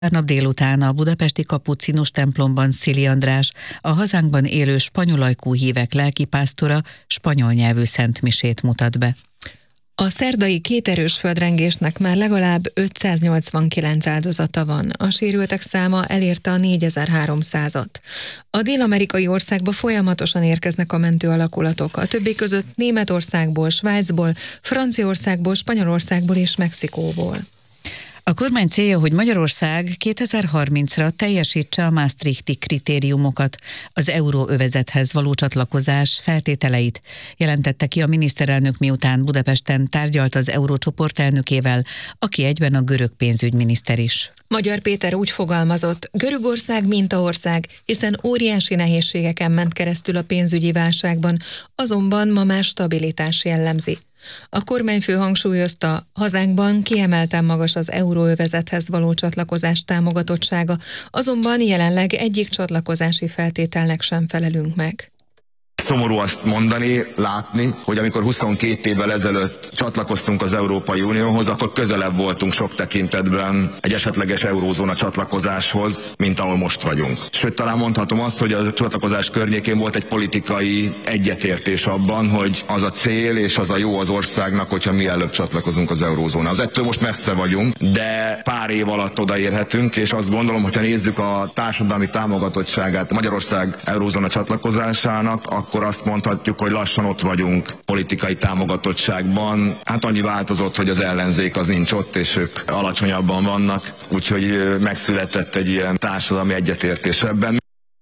Nap délután a budapesti kapucinus templomban Szili András, a hazánkban élő spanyolajkú hívek lelkipásztora, spanyol nyelvű szentmisét mutat be. A szerdai két erős földrengésnek már legalább 589 áldozata van, a sérültek száma elérte a 4300-at. A dél-amerikai országba folyamatosan érkeznek a mentő alakulatok, a többi között Németországból, Svájcból, Franciaországból, Spanyolországból és Mexikóból. A kormány célja, hogy Magyarország 2030-ra teljesítse a maastrichti kritériumokat, az euróövezethez való csatlakozás feltételeit, jelentette ki a miniszterelnök, miután Budapesten tárgyalt az eurócsoport elnökével, aki egyben a görög pénzügyminiszter is. Magyar Péter úgy fogalmazott: Görögország mintaország, hiszen óriási nehézségeken ment keresztül a pénzügyi válságban, azonban ma már stabilitás jellemzi. A kormányfő hangsúlyozta, hazánkban kiemelten magas az euróövezethez való csatlakozás támogatottsága, azonban jelenleg egyik csatlakozási feltételnek sem felelünk meg. Szomorú azt mondani, látni, hogy amikor 22 évvel ezelőtt csatlakoztunk az Európai Unióhoz, akkor közelebb voltunk sok tekintetben egy esetleges eurózóna csatlakozáshoz, mint ahol most vagyunk. Sőt, talán mondhatom azt, hogy a csatlakozás környékén volt egy politikai egyetértés abban, hogy az a cél és az a jó az országnak, hogyha mielőbb csatlakozunk az eurózónához. Ettől most messze vagyunk, de pár év alatt odaérhetünk, és azt gondolom, hogyha nézzük a társadalmi támogatottságát Magyarország eurózóna csatlakozásának, akkor azt mondhatjuk, hogy lassan ott vagyunk politikai támogatottságban. Hát annyi változott, hogy az ellenzék az nincs ott, és ők alacsonyabban vannak, úgyhogy megszületett egy ilyen társadalmi egyetértés ebben.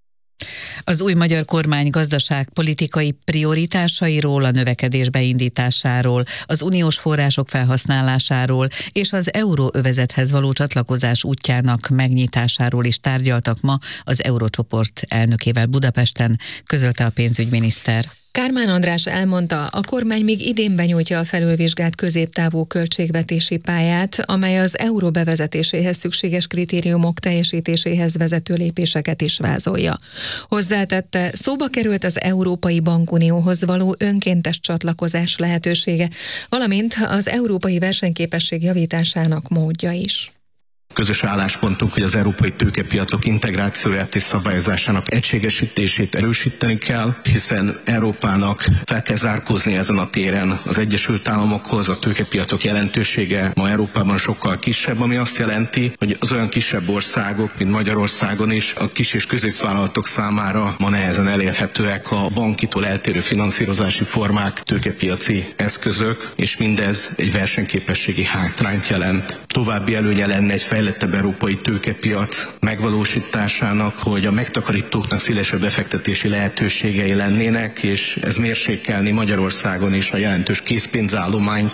Az új magyar kormány gazdaságpolitikai prioritásairól, a növekedés beindításáról, az uniós források felhasználásáról és az euróövezethez való csatlakozás útjának megnyitásáról is tárgyaltak ma az eurócsoport elnökével Budapesten, közölte a pénzügyminiszter. Kármán András elmondta, a kormány még idén benyújtja a felülvizsgált középtávú költségvetési pályát, amely az euró bevezetéséhez szükséges kritériumok teljesítéséhez vezető lépéseket is vázolja. Hozzátette, szóba került az Európai Bankunióhoz való önkéntes csatlakozás lehetősége, valamint az európai versenyképesség javításának módja is. Közös álláspontunk, hogy az európai tőkepiacok integrációját és szabályozásának egységesítését erősíteni kell, hiszen Európának fel kell zárkózni ezen a téren az Egyesült Államokhoz. A tőkepiacok jelentősége ma Európában sokkal kisebb, ami azt jelenti, hogy az olyan kisebb országok, mint Magyarországon is, a kis és középvállalatok számára ma nehezen elérhetőek a bankitól eltérő finanszírozási formák, tőkepiaci eszközök, és mindez egy versenyképességi hátrányt jelent. További előnye lenne egy fejlettebb európai tőkepiac megvalósításának, hogy a megtakarítóknak szélesebb befektetési lehetőségei lennének, és ez mérsékelni Magyarországon is a jelentős készpénzállományt.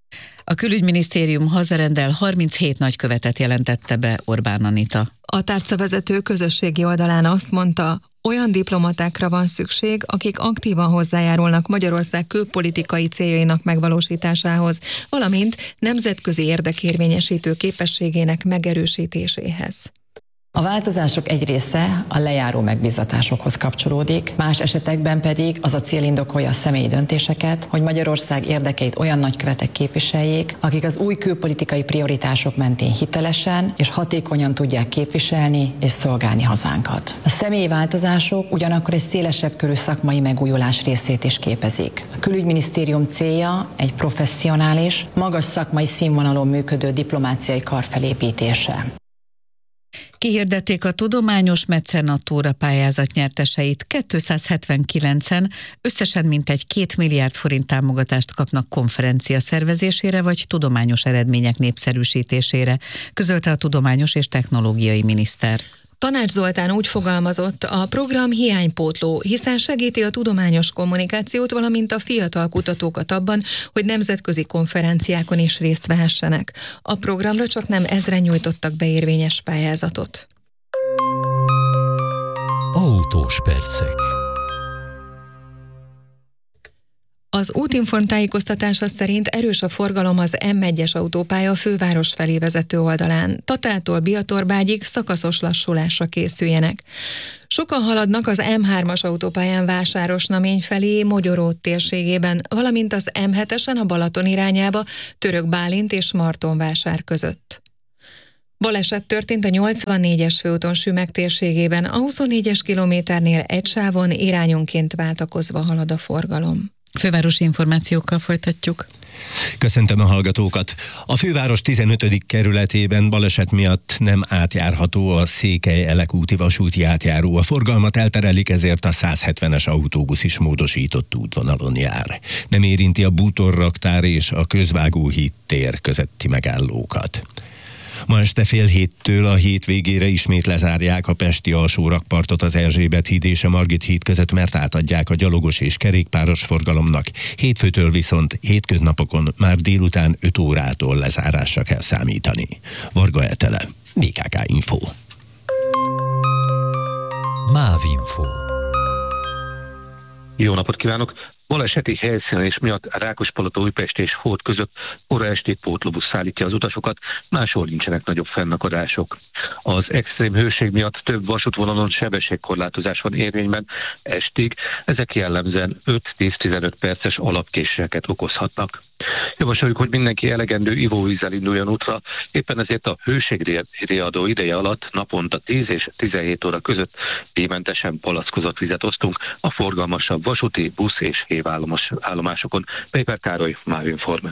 A külügyminisztérium hazarendel 37 nagykövetet jelentette be Orbán Anita. A tárcavezető közösségi oldalán azt mondta, olyan diplomatákra van szükség, akik aktívan hozzájárulnak Magyarország külpolitikai céljainak megvalósításához, valamint nemzetközi érdekérvényesítő képességének megerősítéséhez. A változások egy része a lejáró megbízatásokhoz kapcsolódik, más esetekben pedig az a cél indokolja a személyi döntéseket, hogy Magyarország érdekeit olyan nagykövetek képviseljék, akik az új külpolitikai prioritások mentén hitelesen és hatékonyan tudják képviselni és szolgálni hazánkat. A személyi változások ugyanakkor egy szélesebb körű szakmai megújulás részét is képezik. A külügyminisztérium célja egy professzionális, magas szakmai színvonalon működő diplomáciai kar felépítése. Kihirdették a tudományos mecenatúra pályázat nyerteseit. 279-en összesen mintegy 2 milliárd forint támogatást kapnak konferencia szervezésére vagy tudományos eredmények népszerűsítésére, közölte a tudományos és technológiai miniszter. Tanács Zoltán úgy fogalmazott, a program hiánypótló, hiszen segíti a tudományos kommunikációt, valamint a fiatal kutatókat abban, hogy nemzetközi konferenciákon is részt vehessenek. A programra csak nem 1000-en nyújtottak be érvényes pályázatot. Autós percek. Az Útinform tájékoztatása szerint erős a forgalom az M1-es autópálya a főváros felé vezető oldalán. Tatától Biatorbágyig szakaszos lassulásra készüljenek. Sokan haladnak az M3-as autópályán Vásárosnamény felé, Mogyoród térségében, valamint az M7-esen a Balaton irányába, Török Bálint és Martonvásár között. Baleset történt a 84-es főúton Sümeg térségében, a 24-es kilométernél egy sávon irányonként váltakozva halad a forgalom. Fővárosi információkkal folytatjuk. Köszöntöm a hallgatókat! A főváros 15. kerületében baleset miatt nem átjárható a Székely-Elek úti vasúti átjáró. A forgalmat elterelik, ezért a 170-es autóbusz is módosított útvonalon jár. Nem érinti a bútorraktár és a Közvágóhíd tér közötti megállókat. Ma este 6:30 a hétvégére ismét lezárják a pesti alsórakpartot az Erzsébet híd és a Margit híd között, mert átadják a gyalogos és kerékpáros forgalomnak. Hétfőtől viszont hétköznapokon már délután 5 órától lezárásra kell számítani. Varga Etele, BKK Info. MÁV Info. Jó napot kívánok! Baleseti helyszínelés miatt Rákospalota, Újpest és Hód között kora estét pótlóbusz szállítja az utasokat, máshol nincsenek nagyobb fennakadások. Az extrém hőség miatt több vasútvonalon sebességkorlátozás van érvényben estig, ezek jellemzően 5-10-15 perces alapkéséseket okozhatnak. Javasoljuk, hogy mindenki elegendő ivóvízzel induljon útra, éppen ezért a hőségriadó ideje alatt naponta 10 és 17 óra között díjmentesen palackozott vizet osztunk a forgalmasabb vasúti, busz és hévállomásokon. Péper Károly, MÁV Inform.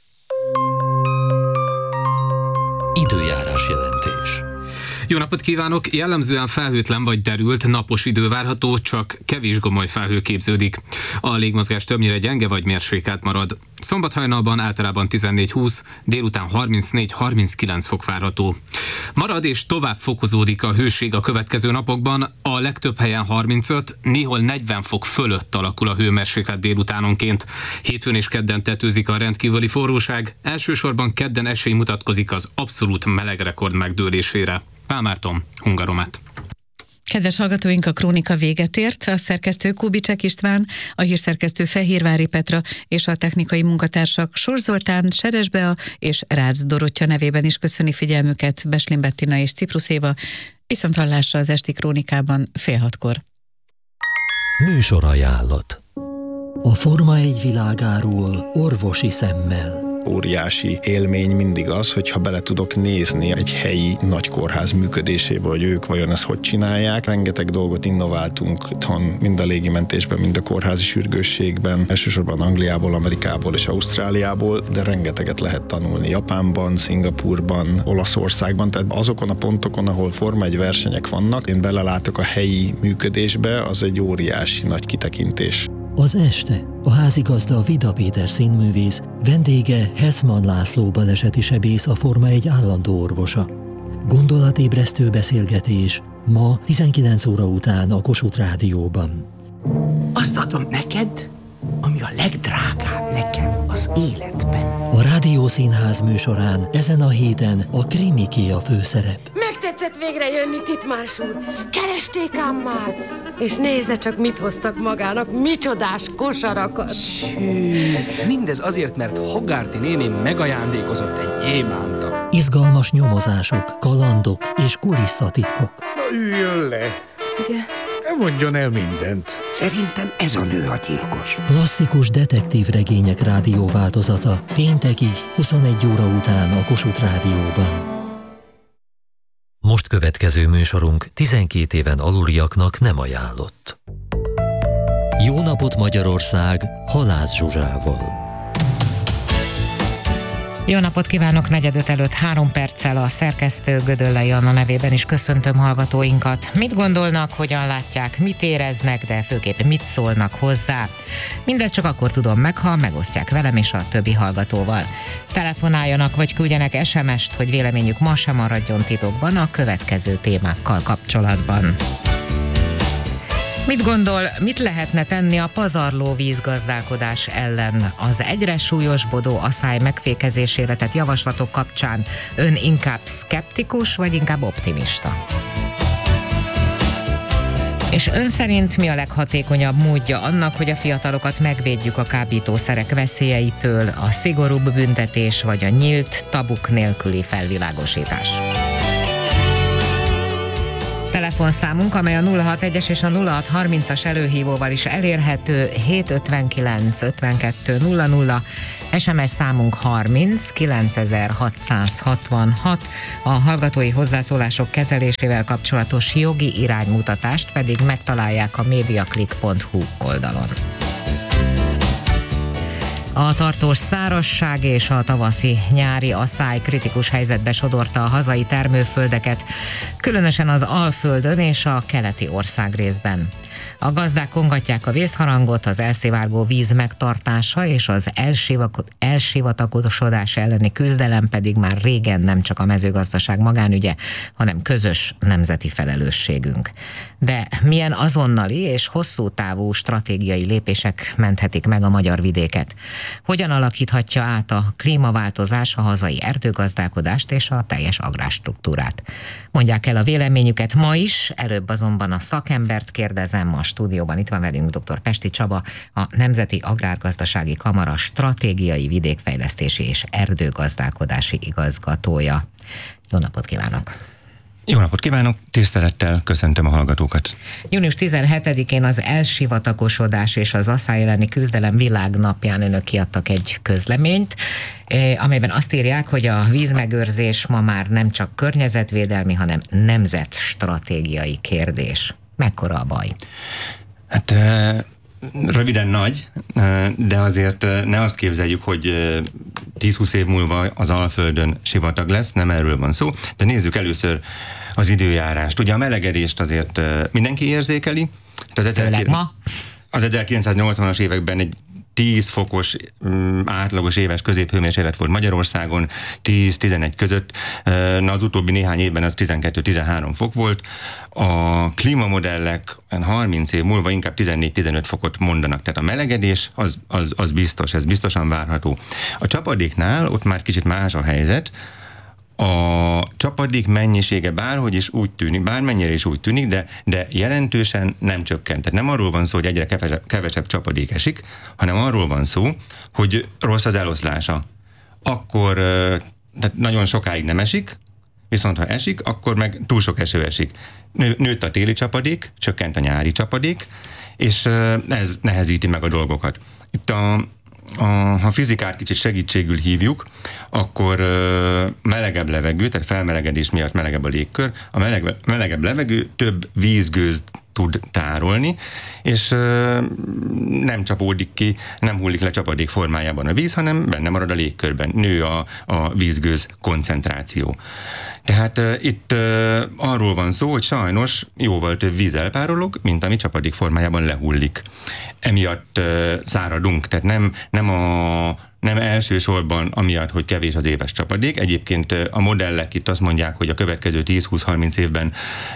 Időjárás jelentés. Jó napot kívánok! Jellemzően felhőtlen vagy derült, napos idő várható, csak kevés gomoly felhő képződik. A légmozgás többnyire gyenge vagy mérsékelt marad. Szombathajnalban általában 14-20, délután 34-39 fok várható. Marad és tovább fokozódik a hőség a következő napokban, a legtöbb helyen 35, néhol 40 fok fölött alakul a hőmérséklet délutánonként. Hétfőn és kedden tetőzik a rendkívüli forróság, elsősorban kedden esély mutatkozik az abszolút melegrekord megdőlésére. Pál Márton, Hungaromat. Kedves hallgatóink, a krónika véget ért, a szerkesztő Kubicsek István, a hírszerkesztő Fehérvári Petra és a technikai munkatársak Sors Zoltán, Seres Bea és Rácz Dorottya nevében is köszöni figyelmüket Beslin Bettina és Ciprus Éva. Viszonthallásra az esti krónikában 5:30. Műsorajánlat. A Forma 1 világáról orvosi szemmel. Óriási élmény mindig az, hogyha bele tudok nézni egy helyi nagy kórház működésébe, hogy ők vajon ezt hogy csinálják. Rengeteg dolgot innováltunk itthon, mind a légimentésben, mind a kórházi sürgősségben, elsősorban Angliából, Amerikából és Ausztráliából, de rengeteget lehet tanulni Japánban, Szingapurban, Olaszországban, tehát azokon a pontokon, ahol Forma 1 versenyek vannak, én belelátok a helyi működésbe, az egy óriási nagy kitekintés. Az este a házigazda Vida Péter színművész, vendége Hetzmann László baleseti sebész, a Forma 1 állandó orvosa. Gondolatébresztő beszélgetés ma 19 óra után a Kossuth Rádióban. Azt adom neked, ami a legdrágább nekem az életben. A Rádiószínház műsorán ezen a héten a krimiké a főszerep. Megtetszett végre jönni, Titmás úr! Keresték ám már! És nézze csak, mit hoztak magának, micsodás kosarakat! Hű, mindez azért, mert Hogarty néném megajándékozott egy gyémánta. Izgalmas nyomozások, kalandok és kulisszatitkok. Na, üljön le! Igen? Mondjon el mindent. Szerintem ez a nő a gyilkos. Klasszikus detektív regények rádióváltozata péntekig 21 óra után a Kossuth Rádióban. Most következő műsorunk 12 éven aluliaknak nem ajánlott. Jó napot Magyarország, Halász Zsuzsával. Jó napot kívánok, 4:45 előtt 3 perccel a szerkesztő Gödöllei Anna nevében is köszöntöm hallgatóinkat. Mit gondolnak, hogyan látják, mit éreznek, de főképp mit szólnak hozzá? Mindezt csak akkor tudom meg, ha megosztják velem és a többi hallgatóval. Telefonáljanak vagy küldjenek SMS-t, hogy véleményük ma sem maradjon titokban a következő témákkal kapcsolatban. Mit gondol, mit lehetne tenni a pazarló vízgazdálkodás ellen? Az egyre súlyosbodó aszály megfékezésére tett javaslatok kapcsán ön inkább szkeptikus, vagy inkább optimista? És ön szerint mi a leghatékonyabb módja annak, hogy a fiatalokat megvédjük a kábítószerek veszélyeitől, a szigorúbb büntetés vagy a nyílt, tabuk nélküli felvilágosítás? telefonszámunk, amely a 061-es és a 0630-as előhívóval is elérhető, 759 52 00, SMS számunk 30 9666, a hallgatói hozzászólások kezelésével kapcsolatos jogi iránymutatást pedig megtalálják a mediaclick.hu oldalon. A tartós szárazság és a tavaszi-nyári asszály kritikus helyzetbe sodorta a hazai termőföldeket, különösen az Alföldön és a keleti országrészben. A gazdák kongatják a vészharangot, az elszivárgó víz megtartása és az elsivatagosodás elleni küzdelem pedig már régen nem csak a mezőgazdaság magánügye, hanem közös nemzeti felelősségünk. De milyen azonnali és hosszú távú stratégiai lépések menthetik meg a magyar vidéket? Hogyan alakíthatja át a klímaváltozás a hazai erdőgazdálkodást és a teljes agrárstruktúrát? Mondják el a véleményüket ma is, előbb azonban a szakembert kérdezem. A stúdióban itt van velünk dr. Pesti Csaba, a Nemzeti Agrárgazdasági Kamara stratégiai vidékfejlesztési és erdőgazdálkodási igazgatója. Jó napot kívánok! Jó napot kívánok, tisztelettel köszöntöm a hallgatókat. Június 17-én az elsivatagosodás és az asszály elleni küzdelem világnapján önök kiadtak egy közleményt, amelyben azt írják, hogy a vízmegőrzés ma már nem csak környezetvédelmi, hanem nemzetstratégiai kérdés. Mekkora a baj? Hát röviden nagy, de azért ne azt képzeljük, hogy 10-20 év múlva az Alföldön sivatag lesz, nem erről van szó, de nézzük először az időjárást. Ugye a melegedést azért mindenki érzékeli. Az 1980-as években egy 10 fokos átlagos éves középhőmérséklet volt Magyarországon, 10-11 között, az utóbbi néhány évben az 12-13 fok volt. A klímamodellek 30 év múlva inkább 14-15 fokot mondanak, tehát a melegedés az biztos, ez biztosan várható. A csapadéknál ott már kicsit más a helyzet. A csapadék mennyisége bármennyire is úgy tűnik, de jelentősen nem csökkent. Tehát nem arról van szó, hogy egyre kevesebb csapadék esik, hanem arról van szó, hogy rossz az eloszlása. Akkor tehát nagyon sokáig nem esik, viszont ha esik, akkor meg túl sok eső esik. Nőtt a téli csapadék, csökkent a nyári csapadék, és ez nehezíti meg a dolgokat. Itt ha fizikát kicsit segítségül hívjuk, akkor melegebb levegő, tehát felmelegedés miatt melegebb a légkör, a melegebb levegő több vízgőzt tud tárolni, és nem csapódik ki, nem hullik le csapadék formájában a víz, hanem benne marad a légkörben, nő a vízgőz koncentráció. Tehát itt arról van szó, hogy sajnos jóval több víz elpárolog, mint ami csapadék formájában lehullik. Emiatt száradunk, tehát nem elsősorban amiatt, hogy kevés az éves csapadék. Egyébként a modellek itt azt mondják, hogy a következő 10-20-30 évben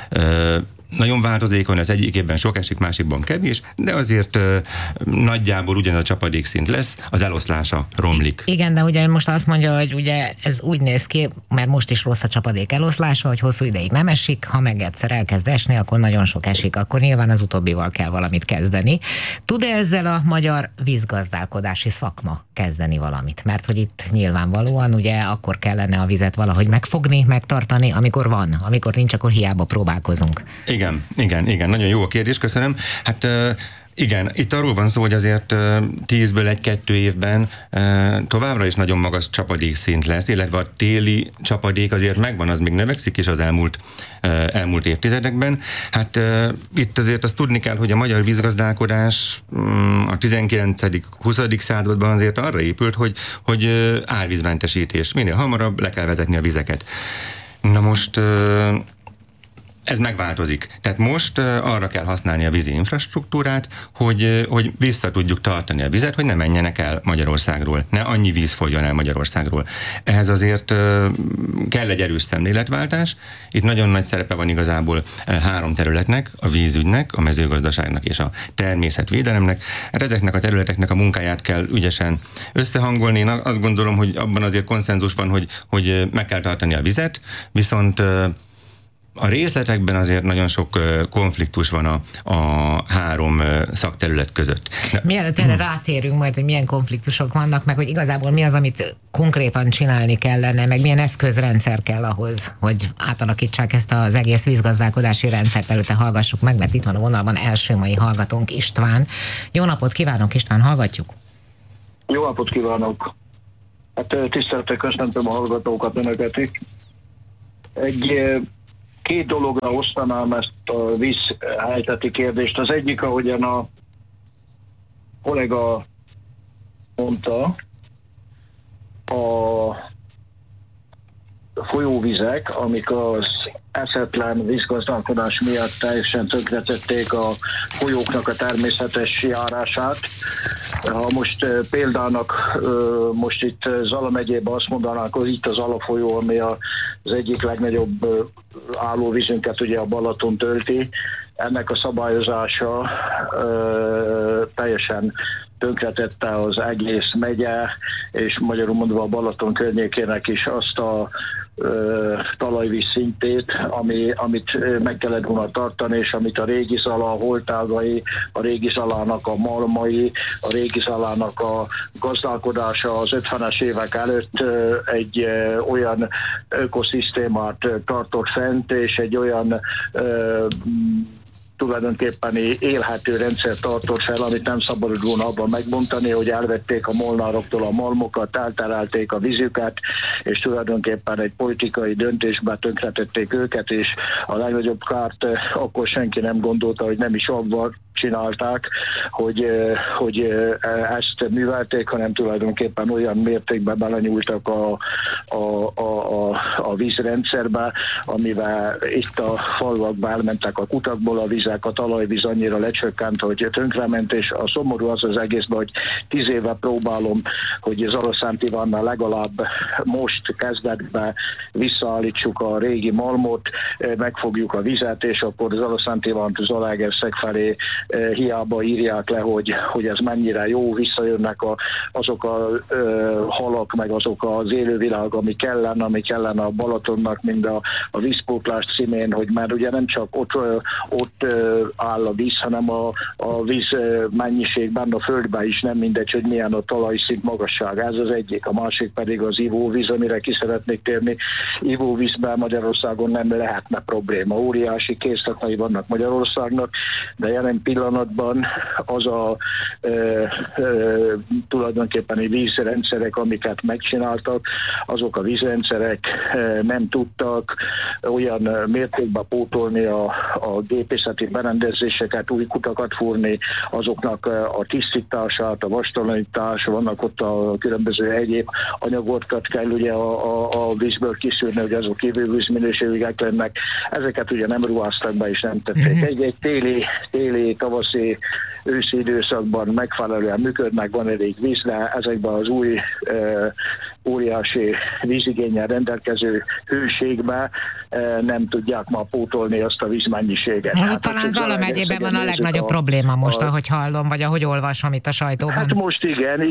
nagyon változékony, az egyik évben sok esik, másikban kevés, de azért nagyjából ugyanaz a csapadékszint lesz, az eloszlása romlik. Igen, de ugye most azt mondja, hogy ugye ez úgy néz ki, mert most is rossz a csapadék eloszlása, hogy hosszú ideig nem esik, ha meg egyszer elkezd esni, akkor nagyon sok esik, akkor nyilván az utóbbival kell valamit kezdeni. Tud-e ezzel a magyar vízgazdálkodási szakma kezdeni valamit? Mert hogy itt nyilvánvalóan ugye akkor kellene a vizet valahogy megfogni, megtartani, amikor van, amikor nincs, akkor hiába próbálkozunk. Igen, nagyon jó a kérdés, köszönöm. Hát igen, itt arról van szó, hogy azért 10-ből 1-2 évben továbbra is nagyon magas csapadékszint lesz, illetve a téli csapadék azért megvan, az még növekszik is az elmúlt évtizedekben. Hát itt azért azt tudni kell, hogy a magyar vízgazdálkodás a 19.-20. században azért arra épült, hogy árvízmentesítés. Minél hamarabb le kell vezetni a vizeket. Na most ez megváltozik. Tehát most arra kell használni a vízi infrastruktúrát, hogy vissza tudjuk tartani a vizet, hogy ne menjenek el Magyarországról, ne annyi víz folyjon el Magyarországról. Ehhez azért kell egy erős szemléletváltás. Itt nagyon nagy szerepe van igazából 3 területnek, a vízügynek, a mezőgazdaságnak és a természetvédelemnek. Ezeknek a területeknek a munkáját kell ügyesen összehangolni. Én azt gondolom, hogy abban azért konszenzus van, hogy meg kell tartani a vizet, viszont A részletekben azért nagyon sok konfliktus van a három szakterület között. Mielőtt erre rátérünk majd, hogy milyen konfliktusok vannak, meg hogy igazából mi az, amit konkrétan csinálni kellene, meg milyen eszközrendszer kell ahhoz, hogy átalakítsák ezt az egész vízgazdálkodási rendszert. Előtte hallgassuk meg, mert itt van a vonalban első mai hallgatónk, István. Jó napot kívánok, István, hallgatjuk. Jó napot kívánok! Hát tisztelettel köszöntöm a hallgatókat, önöket. Két dologra osztanám ezt a vízhelyzeti kérdést. Az egyik, ahogyan a kollega mondta, a folyóvizek, amik az eszetlen vízgazdálkodás miatt teljesen tönkretették a folyóknak a természetes járását. Ha most példának most itt Zala megyében azt mondanák, hogy itt az Ala folyó, ami az egyik legnagyobb állóvízünket ugye a Balaton tölti, ennek a szabályozása teljesen tönkretette az egész megye, és magyarul mondva a Balaton környékének is azt a talajvíz szintét, amit meg kellett volna tartani, és amit a Régi-Zala, a holtágai, a Régi-Zalának a malmai, a Régi-Zalának a gazdálkodása az 50-es évek előtt egy olyan ökoszisztémát tartott fent, és egy olyan tulajdonképpen élhető rendszer tartott fel, amit nem szabadott volna abban megbontani, hogy elvették a molnároktól a malmokat, elterelték a vízüket, és tulajdonképpen egy politikai döntésben tönkretették őket, és a legnagyobb kárt akkor senki nem gondolta, hogy nem is abban csinálták, hogy ezt művelték, hanem tulajdonképpen olyan mértékben belenyúltak a vízrendszerbe, amivel itt a falvakba elmentek a kutakból a vizek, a talajvíz annyira lecsökkent, hogy tönkrement, és a szomorú az egészben, hogy 10 éve próbálom, hogy Zala-Szent Ivánnál legalább most kezdetben visszaállítsuk a régi malmot, megfogjuk a vizet, és akkor Zala-Szent Ivánt Zalaegerszeg felé hiába írják le, hogy ez mennyire jó, visszajönnek azok a halak, meg azok az élővilág, ami kellene a Balatonnak, mind a vízpótlás címén, hogy már ugye nem csak ott áll a víz, hanem a víz mennyiségben, a földben is nem mindegy, hogy milyen a talajszint magasság. Ez az egyik. A másik pedig az ivóvíz, amire ki szeretnék térni. Ivóvízben Magyarországon nem lehetne probléma. Óriási készletei vannak Magyarországnak, de jelen pillanatban az a tulajdonképpeni vízrendszerek, amiket megcsináltak, azok a vízrendszerek nem tudtak olyan mértékben pótolni a gépészeti berendezéseket, új kutakat fúrni, azoknak a tisztítását, a vastalanítás, vannak ott a különböző egyéb anyagokat kell ugye a vízből kiszűrni, hogy azok kívülvíz minőségűek lennek. Ezeket ugye nem ruháztak be és nem tették. Egy téli, tavaszi, őszi időszakban megfelelően működnek, van elég víz, de ezekben az új óriási vízigénnyel rendelkező hőségben nem tudják ma pótolni azt a vízmennyiséget. Talán Zala megyében van a legnagyobb probléma most, ahogy hallom, vagy ahogy olvasom itt a sajtóban. Hát most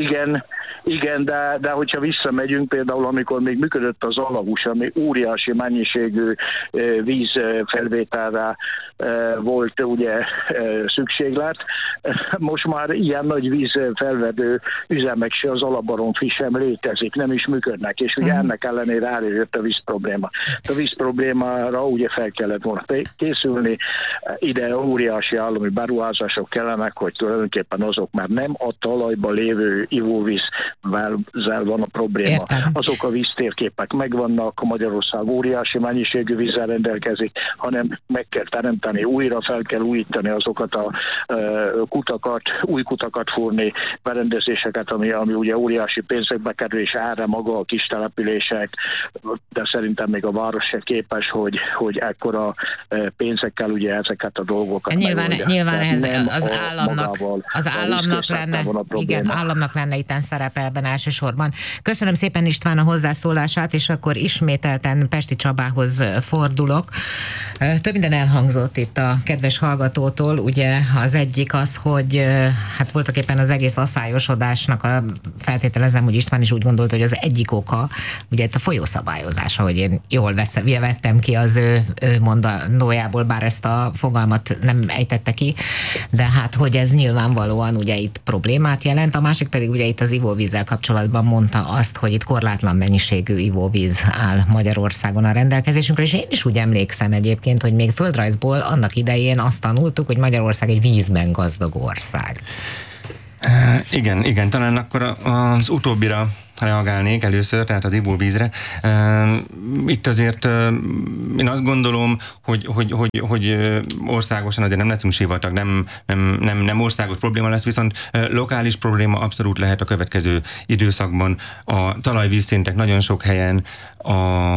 igen, de hogyha visszamegyünk, például amikor még működött az Alagús, ami óriási mennyiségű vízfelvételre volt ugye szükséglet, most már ilyen nagy vízfelvedő üzemek se, az Alabaromfi sem létezik, nem is működnek, és ugye ennek ellenére eljött a vízprobléma. A vízproblémára ugye fel kellett volna készülni, ide óriási állami beruházások kellenek, hogy tulajdonképpen azok már nem a talajban lévő ivóvízzel van a probléma. Értem. Azok a víztérképek megvannak, Magyarország óriási mennyiségű vízzel rendelkezik, hanem meg kell teremteni, újra fel kell újítani azokat a kutakat, új kutakat fúrni, berendezéseket, ami ugye óriási pénzekbe kerül, és erre maga a kis települések, de szerintem még a város se képes, hogy ekkora pénzekkel ugye ezeket a dolgokat Nyilván ehhez az államnak lenne, igen, államnak lenne itten szerepelben elsősorban. Köszönöm szépen István a hozzászólását, és akkor ismételten Pesti Csabához fordulok. Több minden elhangzott itt a kedves hallgatótól, ugye az egyik az, hogy hát voltaképpen az egész aszályosodásnak feltételezem, hogy István is úgy gondolta, hogy az egyik oka, ugye itt a folyószabályozás, hogy én jól vettem ki az ő mondanójából, bár ezt a fogalmat nem ejtette ki, de hát, hogy ez nyilvánvalóan ugye itt problémát jelent, a másik pedig ugye itt az ivóvízzel kapcsolatban mondta azt, hogy itt korlátlan mennyiségű ivóvíz áll Magyarországon a rendelkezésünkre, és én is úgy emlékszem egyébként, hogy még földrajzból annak idején azt tanultuk, hogy Magyarország egy vízben gazdag ország. Igen, talán akkor az utóbbira reagálnék először, tehát az ivóvízre. Itt azért én azt gondolom, hogy országosan azért nem leszünk sivatag, nem országos probléma lesz, viszont lokális probléma abszolút lehet a következő időszakban. A talajvízszintek nagyon sok helyen a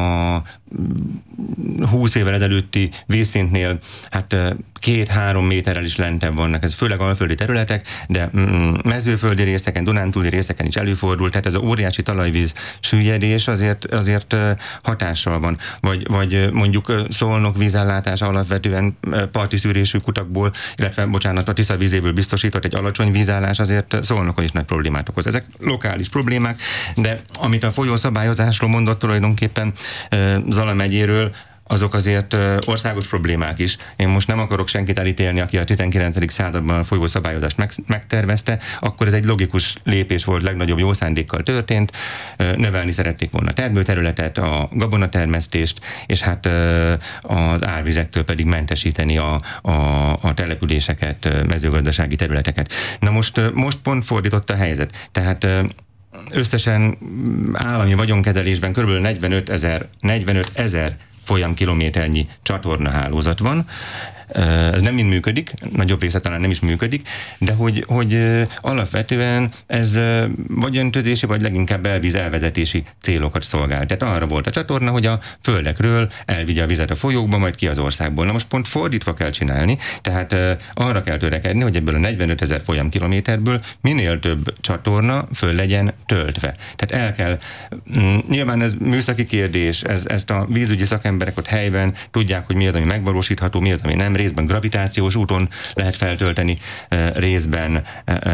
20 évvel ezelőtti vízszintnél hát 2-3 méterrel is lentebb vannak. Ez főleg alföldi területek, de mezőföldi részeken, dunántúli részeken is előfordul, tehát ez az óriási talajvíz süllyedés azért hatással van. Vagy mondjuk Szolnok vízellátása alapvetően parti szűrésű kutakból, illetve a Tisza vízéből biztosított egy alacsony vízállás azért Szolnokon is nagy problémát okoz. Ezek lokális problémák, de amit a folyószabályozásról mondott tulajdonképpen Zala megyéről, azok azért országos problémák is. Én most nem akarok senkit elítélni, aki a 19. században a folyószabályozást megtervezte, akkor ez egy logikus lépés volt, legnagyobb jó szándékkal történt, növelni szerették volna a termőterületet, a gabonatermesztést, és hát az árvizektől pedig mentesíteni a településeket, mezőgazdasági területeket. Na most pont fordított a helyzet. Tehát összesen állami vagyonkezelésben kb. 45 000 folyamkilométernyi csatornahálózat van. Ez nem mind működik, nagyobb része talán nem is működik, de hogy alapvetően ez vagy öntözési, vagy leginkább belvíz elvezetési célokat szolgál. Tehát arra volt a csatorna, hogy a földekről elvigye a vizet a folyókba, majd ki az országból. Na most pont fordítva kell csinálni, tehát arra kell törekedni, hogy ebből a 45 000 folyamkilométerből minél több csatorna föl legyen töltve. Tehát el kell, nyilván ez műszaki kérdés, ezt a vízügyi szakemberek ott helyben tudják, hogy mi az, ami megvalósítható, mi az, ami nem, részben gravitációs úton lehet feltölteni, részben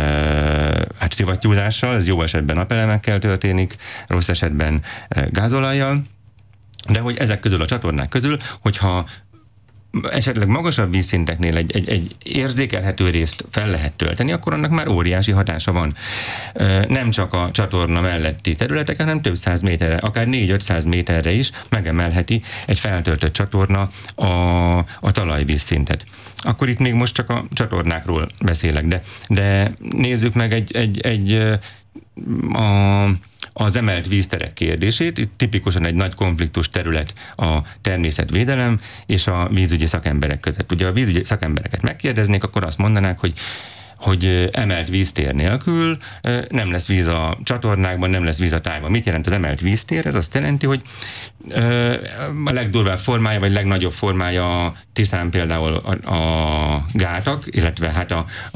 hát szivattyúzással, ez jó esetben napelemekkel történik, rossz esetben gázolajjal, de hogy ezek közül a csatornák közül, hogyha esetleg magasabb vízszinteknél egy érzékelhető részt fel lehet tölteni, akkor annak már óriási hatása van. Nem csak a csatorna melletti területeken, hanem több száz méterre, akár 400-500 méterre is megemelheti egy feltöltött csatorna a talajvízszintet. Akkor itt még most csak a csatornákról beszélek, de nézzük meg az emelt vízterek kérdését. Itt tipikusan egy nagy konfliktus terület a természetvédelem és a vízügyi szakemberek között. Ugye a vízügyi szakembereket megkérdeznék, akkor azt mondanák, hogy emelt víztér nélkül nem lesz víz a csatornákban, nem lesz víz a tájban. Mit jelent az emelt víztér? Ez azt jelenti, hogy a legdurvább formája, vagy legnagyobb formája a Tiszán például a gátak, illetve hát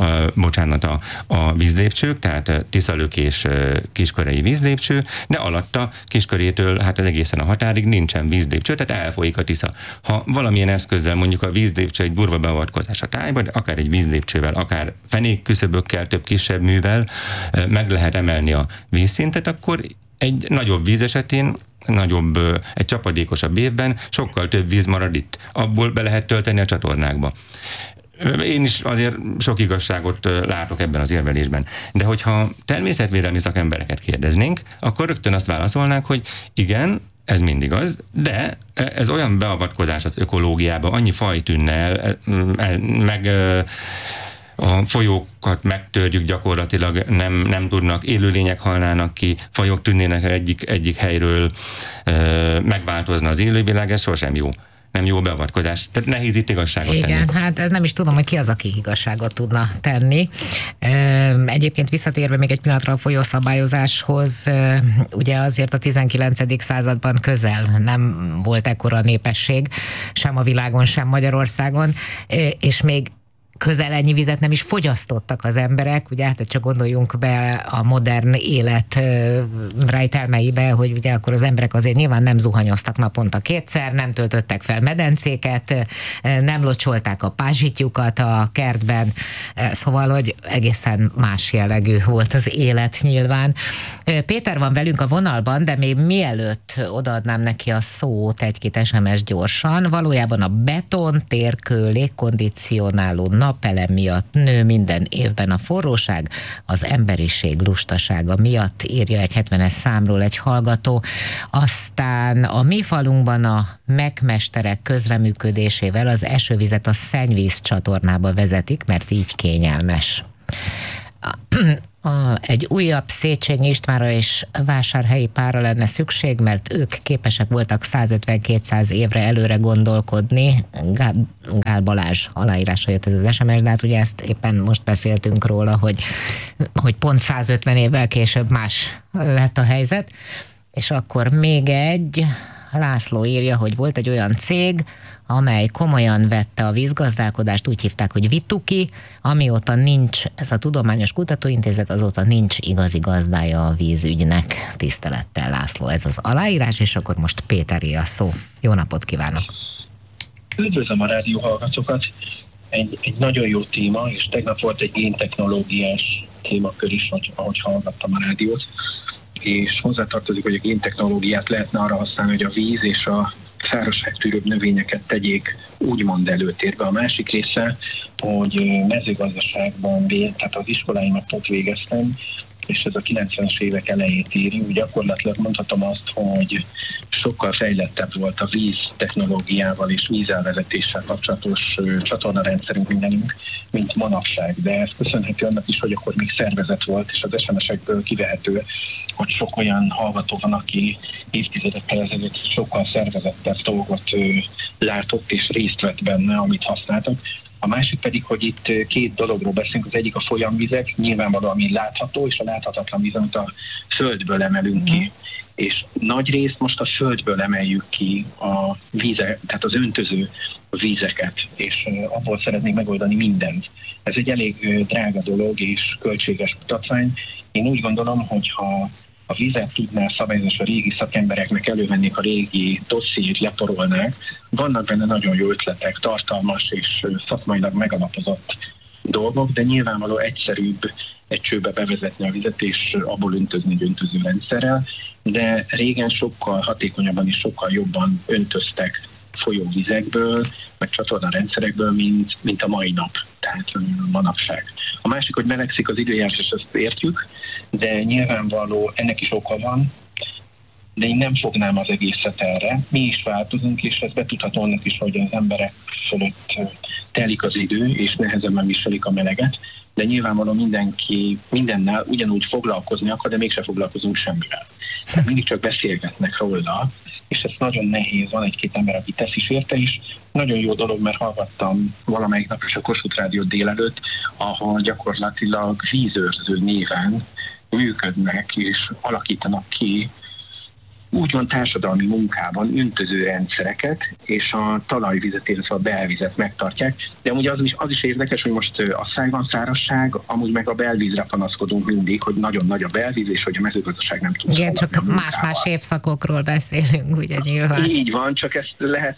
a vízlépcsők, tehát Tiszalök és Kiskörei vízlépcső, de alatta Kiskörétől hát az egészen a határig nincsen vízlépcső, tehát elfolyik a Tisza. Ha valamilyen eszközzel mondjuk a vízlépcső egy durva beavatkozás a tájba, de akár egy vízlépcsővel, akár fenékküszöbökkel, több kisebb művel meg lehet emelni a vízszintet, akkor egy nagyobb víz esetén, egy csapadékosabb évben sokkal több víz marad itt. Abból be lehet tölteni a csatornákba. Én is azért sok igazságot látok ebben az érvelésben. De hogyha természetvédelmi szakembereket kérdeznénk, akkor rögtön azt válaszolnák, hogy igen, ez mind igaz, de ez olyan beavatkozás az ökológiába, annyi faj tűnne meg a folyókat megtörjük gyakorlatilag, nem tudnak, élőlények halnának ki, fajok tűnnének egyik helyről, megváltozna az élővilág, ez sosem jó. Nem jó beavatkozás. Tehát nehéz itt igazságot tenni. Igen, hát ez nem is tudom, hogy ki az, aki igazságot tudna tenni. Egyébként visszatérve még egy pillanatra a folyószabályozáshoz, ugye azért a 19. században közel nem volt ekkora népesség, sem a világon, sem Magyarországon, és még közel ennyi vizet nem is fogyasztottak az emberek, ugye, hát csak gondoljunk be a modern élet rejtelmeibe, hogy ugye akkor az emberek azért nyilván nem zuhanyoztak naponta kétszer, nem töltöttek fel medencéket, nem locsolták a pázsitjukat a kertben, szóval, hogy egészen más jellegű volt az élet nyilván. Péter van velünk a vonalban, de még mielőtt odaadnám neki a szót, egy-két SMS gyorsan, valójában a beton, térkő, légkondicionáló, napelem miatt nő minden évben a forróság, az emberiség lustasága miatt, írja egy 70-es számról egy hallgató. Aztán a mi falunkban a megmesterek közreműködésével az esővizet a szennyvíz csatornába vezetik, mert így kényelmes. Egy újabb Széchenyi Istvánra és Vásárhelyi párra lenne szükség, mert ők képesek voltak 150-200 évre előre gondolkodni. Gál Balázs aláírása jött ez az SMS, de hát ugye ezt éppen most beszéltünk róla, hogy pont 150 évvel később más lett a helyzet. És akkor még egy, László írja, hogy volt egy olyan cég, amely komolyan vette a vízgazdálkodást, úgy hívták, hogy Vituki, amióta nincs ez a Tudományos Kutatóintézet, azóta nincs igazi gazdája a vízügynek. Tisztelettel, László, ez az aláírás, és akkor most Péteré a szó. Jó napot kívánok! Üdvözlöm a rádió hallgatókat! Egy nagyon jó téma, és tegnap volt egy géntechnológiás témakör is, ahogy hallgattam a rádiót, és hozzátartozik, hogy a géntechnológiát lehetne arra használni, hogy a víz és a szárazságtűrőbb növényeket tegyék úgymond előtérbe. A másik része, hogy mezőgazdaságban, tehát az iskoláimat ott végeztem, és ez a 90-es évek elejét éri, úgy gyakorlatilag mondhatom azt, hogy sokkal fejlettebb volt a víz technológiával és vízelvezetéssel kapcsolatos csatornarendszerünk mindenünk, mint manapság. De ez köszönhető annak is, hogy akkor még szervezet volt, és az SMS-ekből kivehető, hogy sok olyan hallgató van, aki évtizedekkel ezelőtt sokkal szervezettebb dolgot látott és részt vett benne, amit használtak. A másik pedig, hogy itt két dologról beszélünk, az egyik a folyamvizek, nyilvánvalóan ami látható, és a láthatatlan víz, amit a földből emelünk ki. És nagy részt most a földből emeljük ki a vízek, tehát az öntöző vízeket, és abból szeretnék megoldani mindent. Ez egy elég drága dolog és költséges kutatvány. Én úgy gondolom, hogy ha a vizet tudná szabályozni, a régi szakembereknek elővennék a régi dossziét, leporolnák, vannak benne nagyon jó ötletek, tartalmas és szakmailag megalapozott dolgok, de nyilvánvaló egyszerűbb egy csőbe bevezetni a vizet és abból öntözni egy öntözőrendszerrel, de régen sokkal hatékonyabban és sokkal jobban öntöztek folyóvizekből, meg csatornarendszerekből, mint a mai nap, tehát manapság. A másik, hogy melegszik az időjárás, és ezt értjük, de nyilvánvaló ennek is oka van, de én nem fognám az egészet erre. Mi is változunk, és ez betudható annak is, hogy az emberek fölött telik az idő, és nehezebben viselik a meleget, de nyilvánvaló mindenki mindennel ugyanúgy foglalkozni akar, de mégse foglalkozunk semmivel. Tehát mindig csak beszélgetnek róla, és ez nagyon nehéz, van egy-két ember, aki tesz is érte is. Nagyon jó dolog, mert hallgattam valamelyik nap is a Kossuth Rádiót délelőtt, ahol gyakorlatilag vízőrző néven működnek és alakítanak ki úgymond társadalmi munkában öntöző rendszereket, és a talajvizet, illetve a belvizet megtartják. De amúgy az is érdekes, hogy most asszály van, szárazság, amúgy meg a belvízre panaszkodunk mindig, hogy nagyon nagy a belvíz, és hogy a mezőgazdaság nem tud. Igen, csak más-más évszakokról beszélünk, ugye nyilván. Így van, csak ezt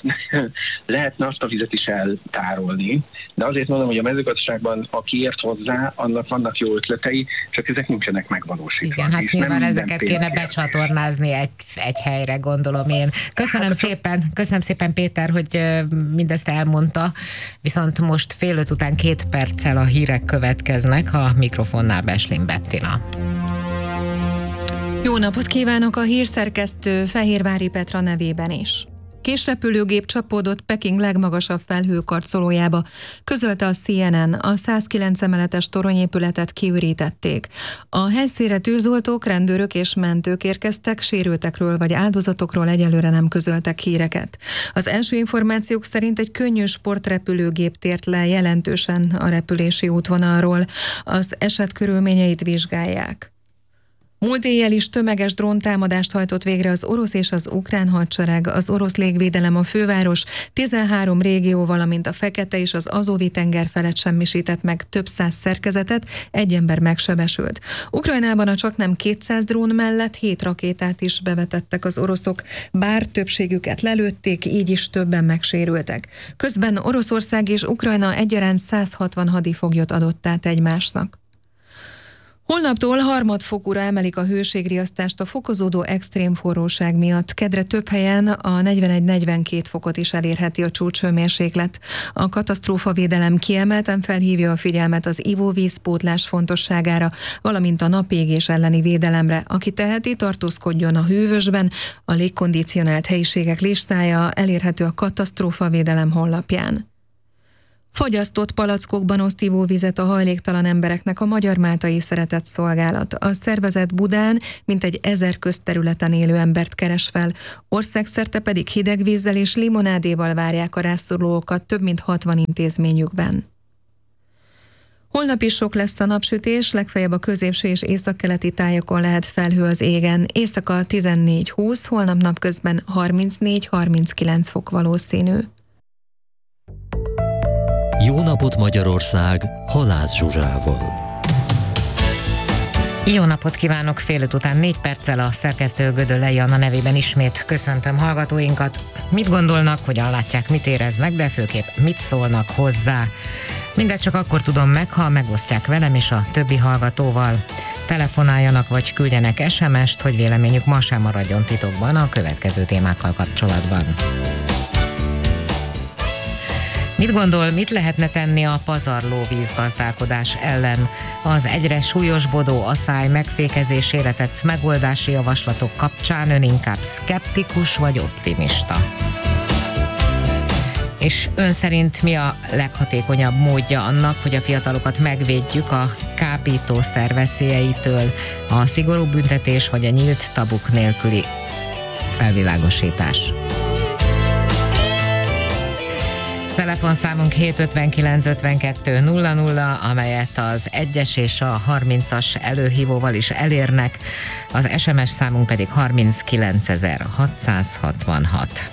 lehetne azt a vizet is eltárolni. De azért mondom, hogy a mezőgazdaságban, aki ért hozzá, annak vannak jó ötletei, csak ezek nincsenek megvalósítva. Igen, hát nyilván ezeket kéne becsatornázni egy helyre, gondolom én. Köszönöm szépen Péter, hogy mindezt elmondta, viszont most 4:30 után 2 perccel a hírek következnek, a mikrofonnál Beslin Bettina. Jó napot kívánok, a hírszerkesztő Fehérvári Petra nevében is. Kisrepülőgép csapódott Peking legmagasabb felhőkarcolójába, közölte a CNN, a 109 emeletes toronyépületet kiürítették. A helyszínre tűzoltók, rendőrök és mentők érkeztek, sérültekről vagy áldozatokról egyelőre nem közöltek híreket. Az első információk szerint egy könnyű sportrepülőgép tért le jelentősen a repülési útvonalról. Az eset körülményeit vizsgálják. Múlt éjjel is tömeges dróntámadást hajtott végre az orosz és az ukrán hadsereg. Az orosz légvédelem a főváros 13 régió, valamint a Fekete és az Azovi-tenger felett semmisített meg több száz szerkezetet, egy ember megsebesült. Ukrajnában a csaknem 200 drón mellett 7 rakétát is bevetettek az oroszok, bár többségüket lelőtték, így is többen megsérültek. Közben Oroszország és Ukrajna egyaránt 160 hadifoglyot adott át egymásnak. Holnaptól harmadfokúra emelik a hőségriasztást a fokozódó extrém forróság miatt. Kedre több helyen a 41-42 fokot is elérheti a csúcshőmérséklet. A katasztrófavédelem kiemelten felhívja a figyelmet az ivóvízpótlás fontosságára, valamint a napégés elleni védelemre. Aki teheti, tartózkodjon a hűvösben. A légkondicionált helyiségek listája elérhető a katasztrófavédelem honlapján. Fagyasztott palackokban oszt ivóvizet a hajléktalan embereknek a Magyar Máltai Szeretett Szolgálat. A szervezet Budán mintegy 1000 közterületen élő embert keres fel, országszerte pedig hideg vízzel és limonádéval várják a rászorulókat több mint 60 intézményükben. Holnap is sok lesz a napsütés, legfeljebb a középső és északkeleti tájakon lehet felhő az égen. Éjszaka 14-20, holnap napközben 34-39 fok valószínű. Jó napot Magyarország, Halász Zsuzsával. Jó napot kívánok, fél öt után 4 perccel a szerkesztő Gödöllei Anna nevében ismét köszöntöm hallgatóinkat. Mit gondolnak, hogyan látják, mit éreznek, de főképp mit szólnak hozzá. Mindezt csak akkor tudom meg, ha megosztják velem és a többi hallgatóval. Telefonáljanak vagy küldjenek SMS-t, hogy véleményük ma sem maradjon titokban a következő témákkal kapcsolatban. Mit gondol, mit lehetne tenni a pazarló vízgazdálkodás ellen? Az egyre súlyosbodó asszály megfékezésére tett megoldási javaslatok kapcsán ön inkább szkeptikus vagy optimista? És ön szerint mi a leghatékonyabb módja annak, hogy a fiatalokat megvédjük a kábítószer veszélyeitől? A szigorú büntetés vagy a nyílt tabuk nélküli felvilágosítás? Telefonszámunk 759 52 00, amelyet az 1-es és a 30-as előhívóval is elérnek, az SMS számunk pedig 39666.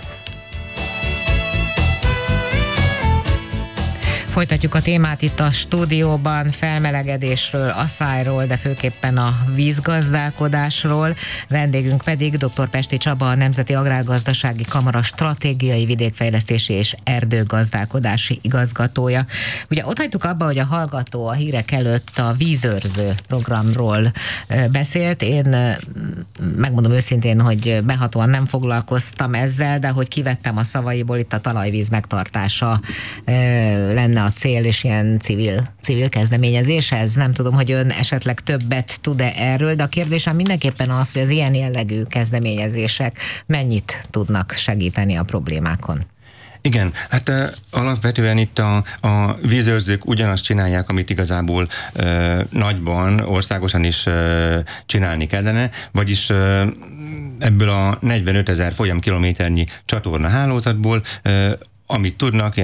Folytatjuk a témát itt a stúdióban, felmelegedésről, asszályról, de főképpen a vízgazdálkodásról. Vendégünk pedig dr. Pesti Csaba, a Nemzeti Agrárgazdasági Kamara stratégiai vidékfejlesztési és erdőgazdálkodási igazgatója. Ugye ott hagytuk abba, hogy a hallgató a hírek előtt a vízőrző programról beszélt. Én megmondom őszintén, hogy behatóan nem foglalkoztam ezzel, de hogy kivettem a szavaiból, itt a talajvíz megtartása lenne a cél, és ilyen civil kezdeményezés ez. Nem tudom, hogy ön esetleg többet tud-e erről, de a kérdésem mindenképpen az, hogy az ilyen jellegű kezdeményezések mennyit tudnak segíteni a problémákon. Igen, hát alapvetően itt a vízőrzők ugyanazt csinálják, amit igazából nagyban, országosan is csinálni kellene, vagyis ebből a 45 000 folyamkilométernyi csatorna hálózatból amit tudnak,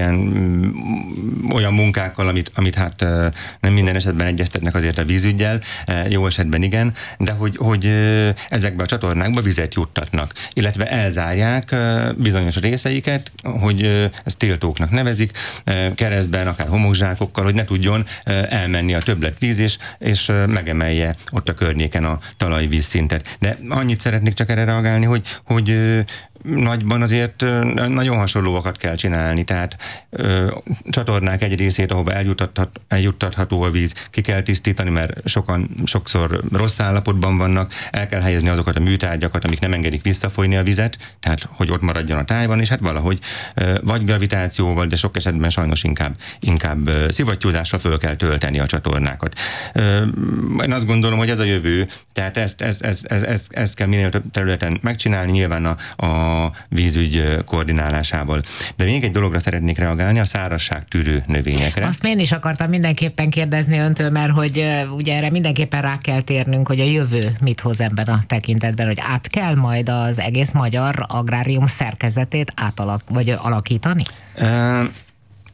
olyan munkákkal, amit hát nem minden esetben egyeztetnek azért a vízüggyel, jó esetben igen, de hogy ezekbe a csatornákba vizet juttatnak, illetve elzárják bizonyos részeiket, hogy ezt tiltóknak nevezik, keresztben, akár homokzsákokkal, hogy ne tudjon elmenni a többletvíz, és megemelje ott a környéken a talajvízszintet. De annyit szeretnék csak erre reagálni, hogy nagyban azért nagyon hasonlóakat kell csinálni, tehát csatornák egy részét, ahova eljuttatható a víz, ki kell tisztítani, mert sokszor rossz állapotban vannak, el kell helyezni azokat a műtárgyakat, amik nem engedik visszafolyni a vizet, tehát hogy ott maradjon a tájban, és hát valahogy vagy gravitációval, de sok esetben sajnos inkább szivattyúzással föl kell tölteni a csatornákat. Én azt gondolom, hogy ez a jövő, tehát ezt kell minél több területen megcsinálni, nyilván a vízügy koordinálásával. De még egy dologra szeretnék reagálni, a szárazságtűrő növényekre. Azt én is akartam mindenképpen kérdezni öntől, mert hogy ugye erre mindenképpen rá kell térnünk, hogy a jövő mit hoz ebben a tekintetben, hogy át kell majd az egész magyar agrárium szerkezetét alakítani?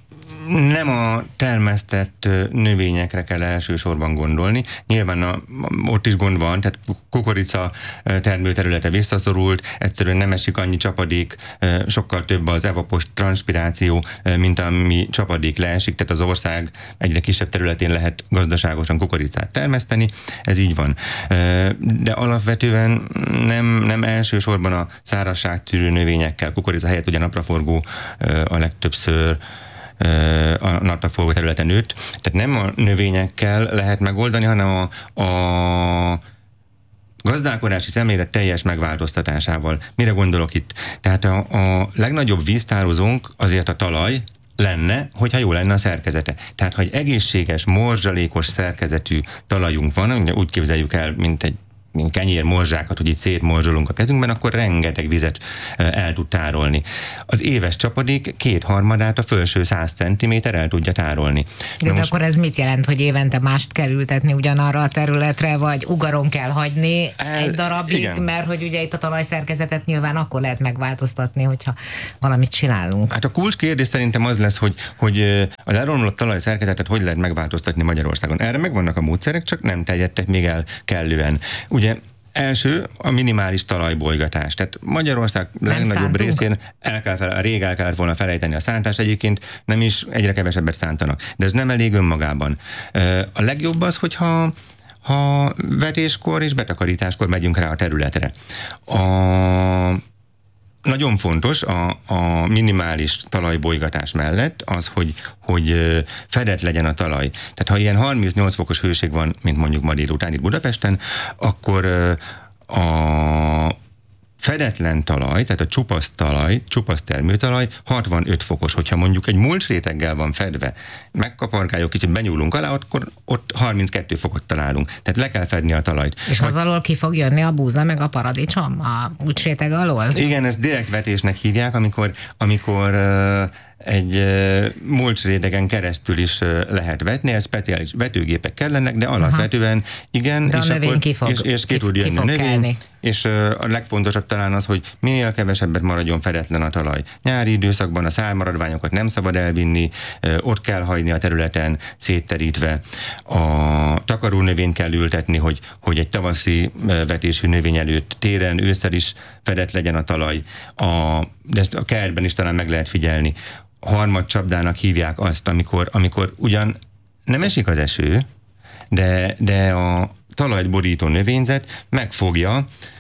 Nem a termesztett növényekre kell elsősorban gondolni. Nyilván ott is gond van, tehát kukorica termőterülete visszaszorult, egyszerűen nem esik annyi csapadék, sokkal több az evapos transpiráció, mint ami csapadék leesik, tehát az ország egyre kisebb területén lehet gazdaságosan kukoricát termeszteni, ez így van. De alapvetően nem elsősorban a szárazságtűrő növényekkel, kukorica helyett ugye napraforgó a legtöbbször a napraforgó területen nőtt. Tehát nem a növényekkel lehet megoldani, hanem a gazdálkodási szemlélet teljes megváltoztatásával. Mire gondolok itt? Tehát a legnagyobb víztározónk azért a talaj lenne, hogyha jó lenne a szerkezete. Tehát, ha egy egészséges, morzsalékos szerkezetű talajunk van, úgy képzeljük el, mint kenyérmorzsákat, hogy itt szétmorzsolunk a kezünkben, akkor rengeteg vizet el tud tárolni. Az éves csapadék 2/3 a felső 100 cm el tudja tárolni. De most... akkor ez mit jelent, hogy évente mást kell ültetni ugyanarra a területre, vagy ugaron kell hagyni egy darabig, igen. Mert hogy ugye itt a talajszerkezetet nyilván akkor lehet megváltoztatni, hogyha valamit csinálunk. Hát a kulcskérdés szerintem az lesz, hogy az elromlott talajszerkezetet hogy lehet megváltoztatni Magyarországon. Erre megvannak a módszerek, csak nem terjedtek még el kellően. Ugye első a minimális talajbolygatás. Tehát Magyarország legnagyobb részén rég el kellett volna felejteni a szántást, egyébként nem is, egyre kevesebbet szántanak. De ez nem elég önmagában. A legjobb az, hogyha vetéskor és betakarításkor megyünk rá a területre. Nagyon fontos a minimális talajbolygatás mellett az, hogy fedett legyen a talaj. Tehát ha ilyen 38 fokos hőség van, mint mondjuk ma délután itt Budapesten, akkor a fedetlen talaj, tehát a csupasz termőtalaj 65 fokos, hogyha mondjuk egy mulcsréteggel van fedve, megkapargáljuk, kicsit benyúlunk alá, akkor ott 32 fokot találunk. Tehát le kell fedni a talajt. És az alól ki fog jönni a búza, meg a paradicsom a mulcsréteg alól? Igen, ezt direktvetésnek hívják, amikor egy mulcsrétegen keresztül is lehet vetni, ez speciális vetőgépek kellenek, de alapvetően igen, de és ki tud jönni a növény, és a legfontosabb talán az, hogy minél kevesebbet maradjon fedetlen a talaj. Nyári időszakban a szármaradványokat nem szabad elvinni, ott kell hagyni a területen szétterítve. A takaró növényt kell ültetni, hogy egy tavaszi vetésű növény előtt téren, ősszel is fedett legyen a talaj. De ezt a kertben is talán meg lehet figyelni. Harmadcsapdának hívják azt, amikor ugyan nem esik az eső, de a talajt borító növényzet megfogja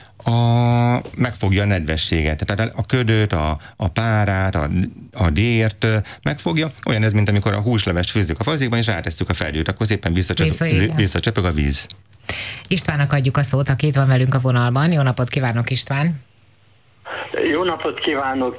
a nedvességet. Tehát a ködöt, a párát, a dért megfogja. Olyan ez, mint amikor a húslevest főzzük a fazékban, és rátesszük a felhőt, akkor szépen visszacsöpög a víz. Istvánnak adjuk a szót, aki itt van velünk a vonalban. Jó napot kívánok, István! Jó napot kívánok!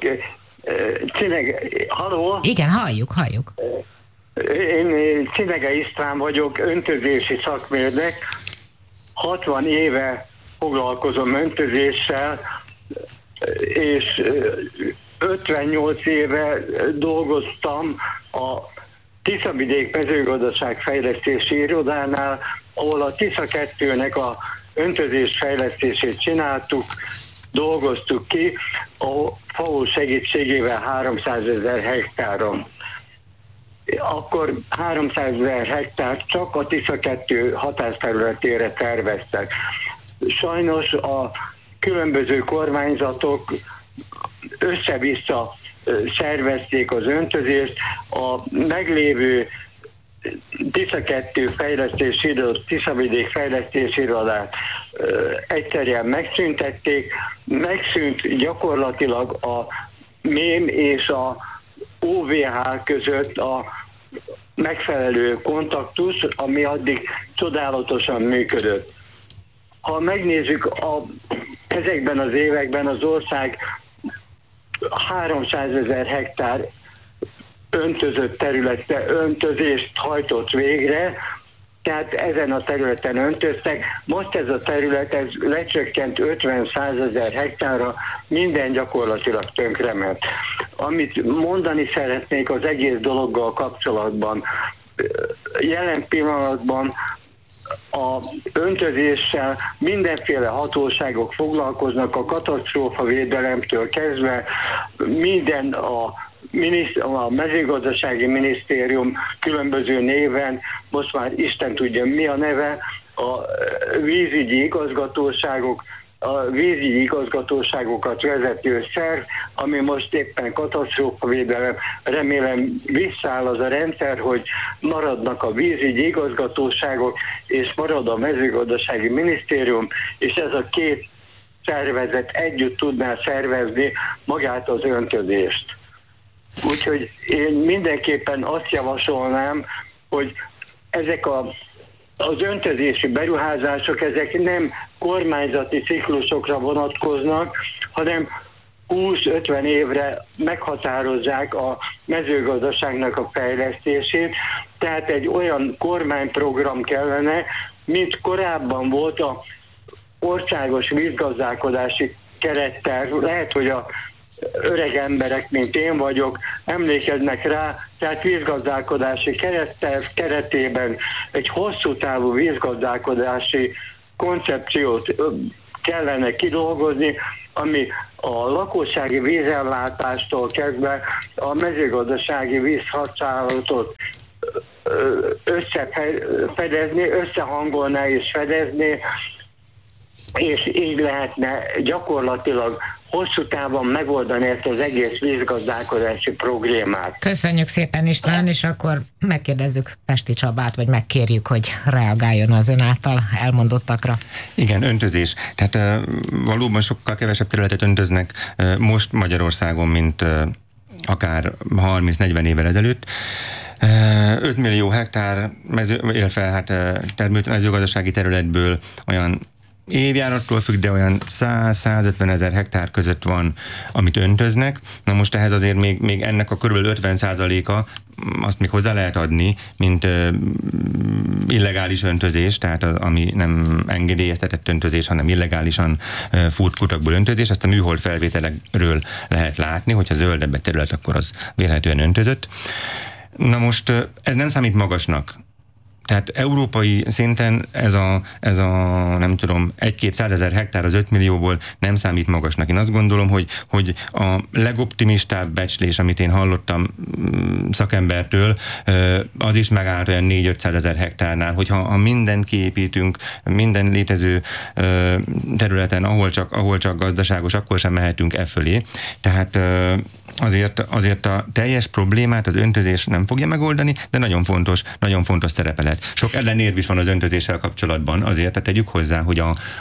Halló? Igen, halljuk. Én Cinege István vagyok, öntözési szakmérnök. 60 éve foglalkozom öntözéssel, és 58 éve dolgoztam a Tiszavidék mezőgazdaság fejlesztési irodánál, ahol a Tisza 2-nek a öntözés fejlesztését csináltuk, dolgoztuk ki a FAO segítségével 300 000 hektáron. Akkor 300 000 hektárt csak a Tisza 2 hatásterületére terveztek. Sajnos a különböző kormányzatok össze-vissza szervezték az öntözést, a meglévő Tisza 2 fejlesztési irodát, Tiszavidék fejlesztési irodát egyszerűen megszüntették, megszűnt gyakorlatilag a MÉM és a OVH között a megfelelő kontaktus, ami addig csodálatosan működött. Ha megnézzük, ezekben az években az ország 300 000 hektár öntözött területre öntözést hajtott végre, tehát ezen a területen öntöztek. Most ez a terület ez lecsökkent 50-100 000 hektárra, minden gyakorlatilag tönkrement. Amit mondani szeretnék az egész dologgal kapcsolatban, jelen pillanatban a öntözéssel mindenféle hatóságok foglalkoznak, a katasztrófavédelemtől kezdve minden a a mezőgazdasági minisztérium különböző néven, most már Isten tudja mi a neve, a vízügyi igazgatóságokat vezető szerv, ami most éppen katasztrófavédelem, remélem visszáll az a rendszer, hogy maradnak a vízügyi igazgatóságok, és marad a mezőgazdasági minisztérium, és ez a két szervezet együtt tudná szervezni magát az öntözést. Úgyhogy én mindenképpen azt javasolnám, hogy ezek az öntözési beruházások, ezek nem kormányzati ciklusokra vonatkoznak, hanem 20-50 évre meghatározzák a mezőgazdaságnak a fejlesztését, tehát egy olyan kormányprogram kellene, mint korábban volt a országos vízgazdálkodási keretterv. Lehet, hogy a öreg emberek, mint én vagyok, emlékeznek rá, tehát vízgazdálkodási keretterv keretében egy hosszú távú vízgazdálkodási koncepciót kellene kidolgozni, ami a lakossági vízellátástól kezdve a mezőgazdasági vízhasználatot összehangolná és fedezni, és így lehetne gyakorlatilag hosszú távon megoldani ezt az egész vízgazdálkodási problémát. Köszönjük szépen, István, és akkor megkérdezzük Pesti Csabát, vagy megkérjük, hogy reagáljon az ön által elmondottakra. Igen, öntözés. Tehát valóban sokkal kevesebb területet öntöznek most Magyarországon, mint akár 30-40 évvel ezelőtt. 5 millió hektár termült mezőgazdasági területből olyan évjárattól függ, de olyan 100-150 ezer hektár között van, amit öntöznek. Na most ehhez azért még ennek a kb. 50%-a azt még hozzá lehet adni, mint illegális öntözés, tehát ami nem engedélyeztetett öntözés, hanem illegálisan fúrt kutakból öntözés. Ezt a műhold felvételekről lehet látni, hogyha zöldebb egy terület, akkor az vélhetően öntözött. Na most ez nem számít magasnak. Tehát európai szinten ez a nem tudom, 1-200 ezer hektár az 5 millióból nem számít magasnak. Én azt gondolom, hogy a legoptimistább becslés, amit én hallottam szakembertől, az is megállt olyan 4-500 ezer hektárnál, hogyha mindent kiépítünk, minden létező területen, ahol csak gazdaságos, akkor sem mehetünk e fölé. Tehát azért a teljes problémát az öntözés nem fogja megoldani, de nagyon fontos szerepe lehet. Sok ellenérv is van az öntözéssel kapcsolatban, azért tegyük hozzá, hogy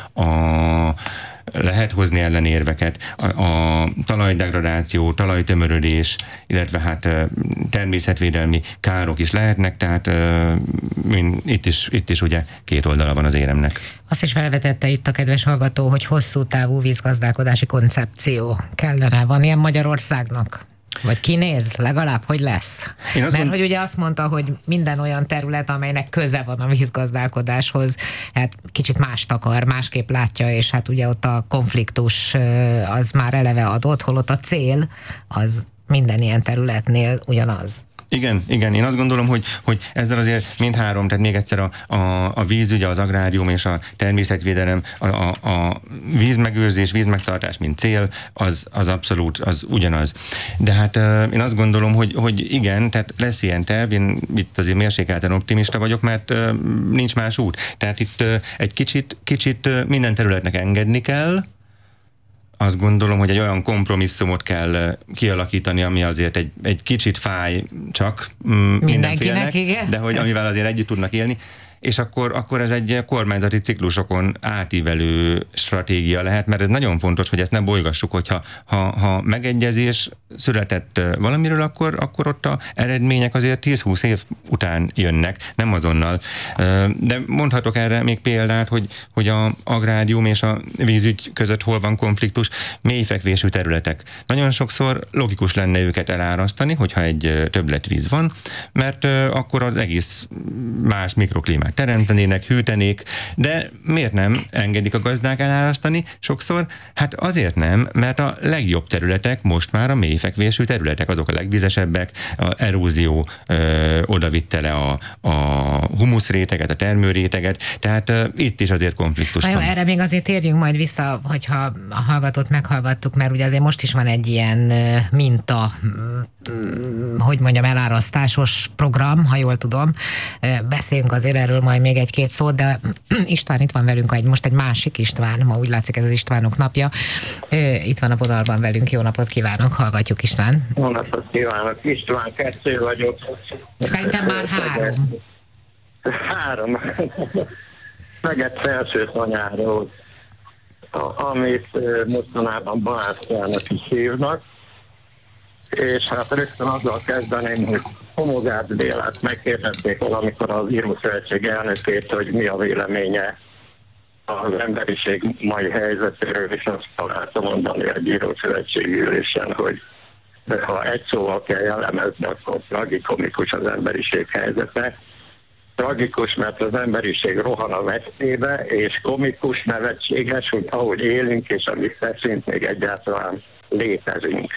lehet hozni ellenérveket, a talajdegradáció, talajtömörödés, illetve hát természetvédelmi károk is lehetnek, tehát itt is ugye két oldala van az éremnek. Azt is felvetette itt a kedves hallgató, hogy hosszú távú vízgazdálkodási koncepció kellene. Van ilyen Magyarországnak? Vagy kinéz? Legalább, hogy lesz? Mert hogy ugye azt mondta, hogy minden olyan terület, amelynek köze van a vízgazdálkodáshoz, hát kicsit mást akar, másképp látja, és hát ugye ott a konfliktus az már eleve adott, holott a cél az minden ilyen területnél ugyanaz. Igen, én azt gondolom, hogy ezzel azért mindhárom, tehát még egyszer a vízügy, az agrárium és a természetvédelem, a vízmegőrzés, vízmegtartás, mint cél, az abszolút, az ugyanaz. De hát én azt gondolom, hogy igen, tehát lesz ilyen terv, én itt azért mérsékelten optimista vagyok, mert nincs más út. Tehát itt egy kicsit minden területnek engedni kell. Azt gondolom, hogy egy olyan kompromisszumot kell kialakítani, ami azért egy kicsit fáj csak mindenkinek, igen. De hogy amivel azért együtt tudnak élni, és akkor ez egy kormányzati ciklusokon átívelő stratégia lehet, mert ez nagyon fontos, hogy ezt ne bolygassuk, hogyha ha megegyezés született valamiről, akkor ott a eredmények azért 10-20 év után jönnek, nem azonnal. De mondhatok erre még példát, hogy a agrárium és a vízügy között hol van konfliktus, mélyfekvésű területek. Nagyon sokszor logikus lenne őket elárasztani, hogyha egy többletvíz van, mert akkor az egész más mikroklímát teremtenének, hűtenék, de miért nem engedik a gazdák elárasztani sokszor? Hát azért nem, mert a legjobb területek most már a mélyfekvésű területek, azok a legvizesebbek, a erózió odavitte le a humuszréteget, a termőréteget, tehát itt is azért konfliktus van. Erre még azért térjünk majd vissza, hogyha a hallgatót meghallgattuk, mert ugye azért most is van egy ilyen minta, hogy mondjam, elárasztásos program, ha jól tudom. Beszéljünk azért erről majd még egy-két szót, de István itt van velünk, most egy másik István, ma úgy látszik ez az Istvánok napja. Itt van a vonalban velünk, jó napot kívánok, hallgatjuk István. Jó napot kívánok, István 2 vagyok. Szerintem már 3. Meget felső tanyáról, amit mostanában Balázsjának is hívnak, és hát rögtön azzal kezdeném, hogy Homogász Bélát megkérdezték valamikor az Írószövetség elnökét, hogy mi a véleménye az emberiség mai helyzetéről, és azt találta mondani egy Írószövetségi ülésen, hogy ha egy szóval kell jellemezni, akkor tragikomikus az emberiség helyzete. Tragikus, mert az emberiség rohan a veszélybe, és komikus, nevetséges, hogy ahogy élünk, és amit teszünk, még egyáltalán létezünk.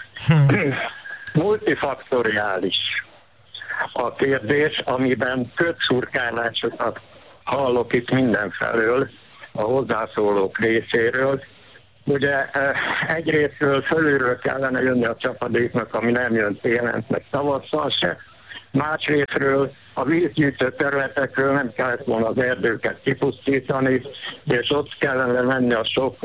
Multifaktoriális a kérdés, amiben kötszurkálásokat hallok itt mindenfelől a hozzászólók részéről. Ugye egyrésztről fölülről kellene jönni a csapadéknak, ami nem jön télen, meg tavasszal se. Másrésztről a vízgyűjtő területekről nem kellett volna az erdőket kipusztítani, és ott kellene lenni a sok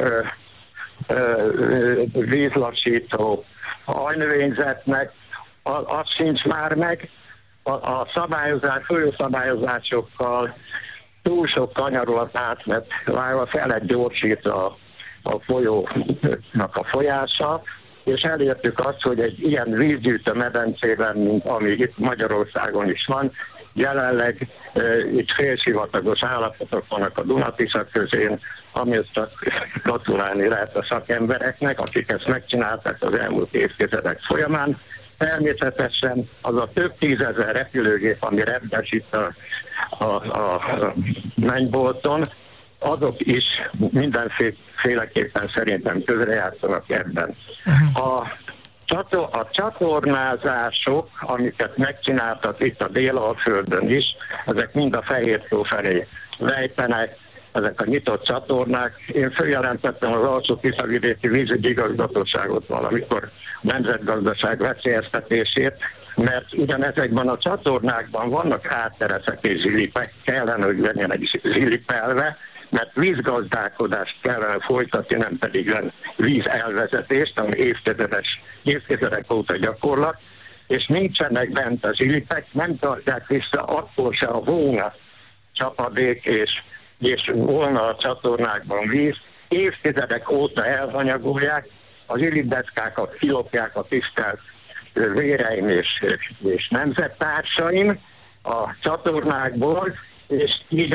vízlassító ajnövényzetnek, az sincs már meg. A folyószabályozásokkal túl sok kanyarulat átmet, fel lett gyorsítva a folyónak a folyása, és elértük azt, hogy egy ilyen vízgyűjtő medencében, mint ami itt Magyarországon is van, jelenleg itt félsivatagos állapotok vannak a Duna-Tisza közén, amihez csak gratulálni lehet a szakembereknek, akik ezt megcsinálták az elmúlt évtizedek folyamán. Természetesen az a több tízezer repülőgép, ami repdes itt a mennybolton, azok is mindenféleképpen szerintem közrejátszanak ebben. A csatornázások, amiket megcsináltak itt a Délalföldön is, ezek mind a Fehér-tó felé lejtenek, ezek a nyitott csatornák. Én följelentettem az Alsó-Tiszavidéki vízügyi igazgatóságot valamikor nemzetgazdaság veszélyeztetését, mert ugyanezekben a csatornákban vannak áttereszek és zsilipek, kellene, hogy legyenek zsilipelve, mert vízgazdálkodást kellene folytatni, nem pedig vízelvezetést, ami évtizedek óta gyakorlat, és nincsenek bent a zsilipek, nem tartják vissza akkor se a volna csapadék és volna a csatornákban víz, évtizedek óta elhanyagolják, a zsilipdeszkákat kilopják a tisztelt véreim és nemzettársaim a csatornákból, és így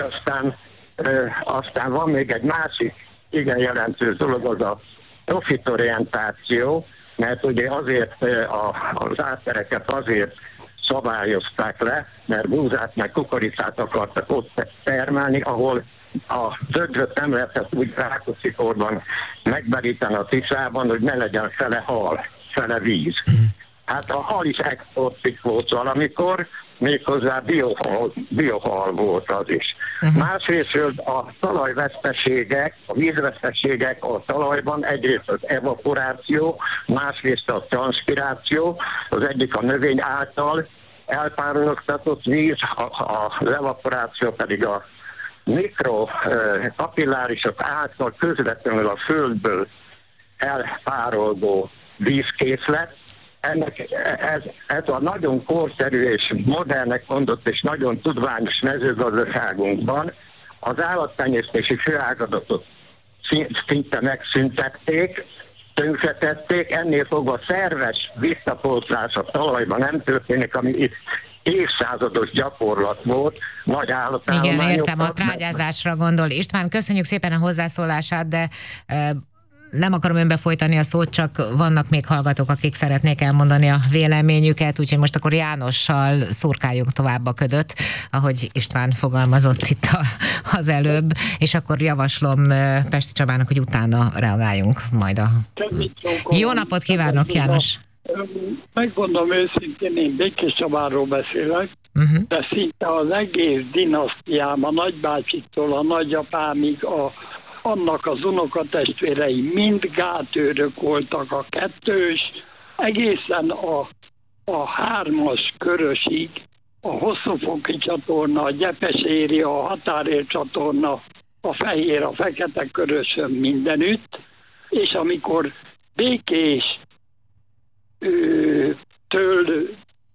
aztán van még egy másik igen jelentős dolog, az a profitorientáció, mert ugye azért az áttereket azért szabályozták le, mert búzát meg kukoricát akartak ott termelni, ahol a dögöt nem lehetett úgy Rákóczi-korban megberíteni a Tiszában, hogy ne legyen fele hal, fele víz. Hát a hal is exportig volt valamikor, méghozzá biohal volt az is. Másrésztről a talajveszteségek, a vízveszteségek a talajban, egyrészt az evaporáció, másrészt a transpiráció, az egyik a növény által elpárologtatott víz, az evaporáció pedig a mikrokapillárisok által közvetlenül a földből elpárolgó vízkészlet. Ez a nagyon korszerű és modernnek mondott és nagyon tudványos mezőgazdaságunkban az állattenyésztési főágazatot szinte megszüntették, tönkretették, ennél fogva szerves visszapótlás a talajban nem történik, ami itt évszázados gyakorlat volt, nagy állatállományok. Igen, értem, a trágyázásra gondol. István, köszönjük szépen a hozzászólását, de nem akarom önbe folytani a szót, csak vannak még hallgatók, akik szeretnék elmondani a véleményüket, úgyhogy most akkor Jánossal szurkáljuk tovább a ködöt, ahogy István fogalmazott itt az előbb, és akkor javaslom Pesti Csabának, hogy utána reagáljunk majd a... Jó napot kívánok, János! Megmondom őszintén, én Békés Csabáról beszélek, de szinte az egész dinasztiám, a nagybácsiktól a nagyapámig, annak az unokatestvérei mind gátőrök voltak, a 2-ös, egészen a 3-as körösig, a Hosszúfoki csatorna, a Gyepeséri, a Határér csatorna, a Fehér, a Fekete körösön mindenütt, és amikor Békés től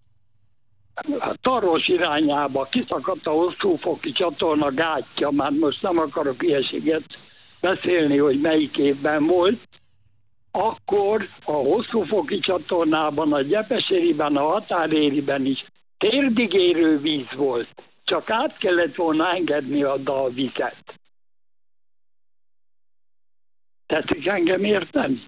Taros irányába kiszakadt a Hosszúfoki csatorna gátja, már most nem akarok ilyeséget beszélni, hogy melyik évben volt, akkor a Hosszúfoki csatornában, a Gyepesériben, a Határériben is térdig érő víz volt. Csak át kellett volna engedni a vizet. Tetszik engem érteni?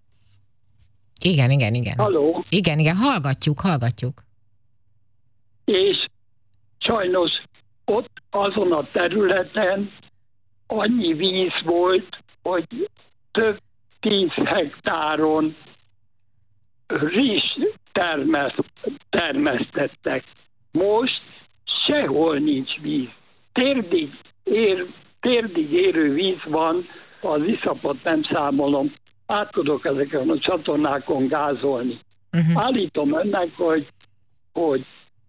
Igen. Halló? Igen, hallgatjuk. És sajnos ott azon a területen annyi víz volt, hogy több 10 hektáron rizs termesztettek. Most sehol nincs víz. Térdig érő víz van, az iszapot nem számolom, át tudok ezeken a csatornákon gázolni. Állítom önnek, hogy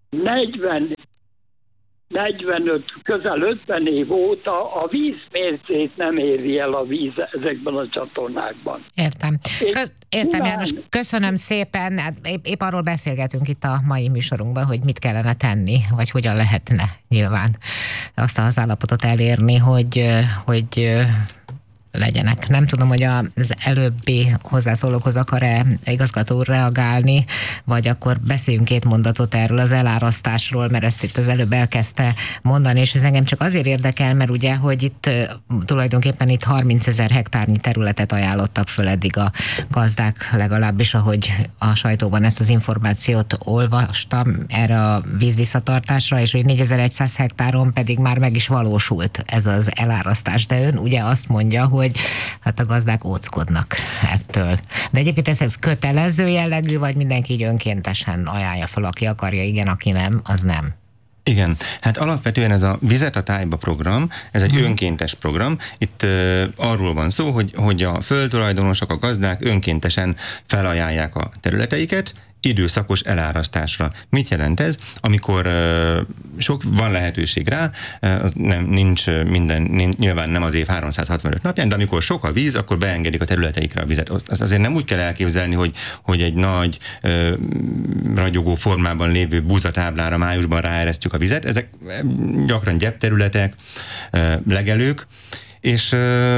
45, közel 50 év óta a vízmércét nem éri el a víz ezekben a csatornákban. Értem. Értem, János. Köszönöm szépen. Épp arról beszélgetünk itt a mai műsorunkban, hogy mit kellene tenni, vagy hogyan lehetne nyilván azt az állapotot elérni, hogy legyenek. Nem tudom, hogy az előbbi hozzászólókhoz akar-e igazgató úr reagálni, vagy akkor beszéljünk 2 mondatot erről az elárasztásról, mert ezt itt az előbb elkezdte mondani, és ez engem csak azért érdekel, mert ugye, hogy itt tulajdonképpen itt 30 000 hektárnyi területet ajánlottak föl eddig a gazdák, legalábbis ahogy a sajtóban ezt az információt olvastam erre a vízvisszatartásra, és hogy 4100 hektáron pedig már meg is valósult ez az elárasztás. De ön ugye azt mondja, hogy hát a gazdák óckodnak ettől. De egyébként ez kötelező jellegű, vagy mindenki így önkéntesen ajánlja fel, aki akarja, igen, aki nem, az nem? Igen, hát alapvetően ez a Vizet a tájba program, ez egy önkéntes program. Itt arról van szó, hogy a földtulajdonosok, a gazdák önkéntesen felajánlják a területeiket, időszakos elárasztásra. Mit jelent ez? Amikor van lehetőség rá, az nincs nyilván nem az év 365 napján, de amikor sok a víz, akkor beengedik a területeikre a vizet. Azt azért nem úgy kell elképzelni, hogy egy nagy ragyogó formában lévő búzatáblára májusban ráeresztjük a vizet. Ezek gyakran gyepterületek, legelők, és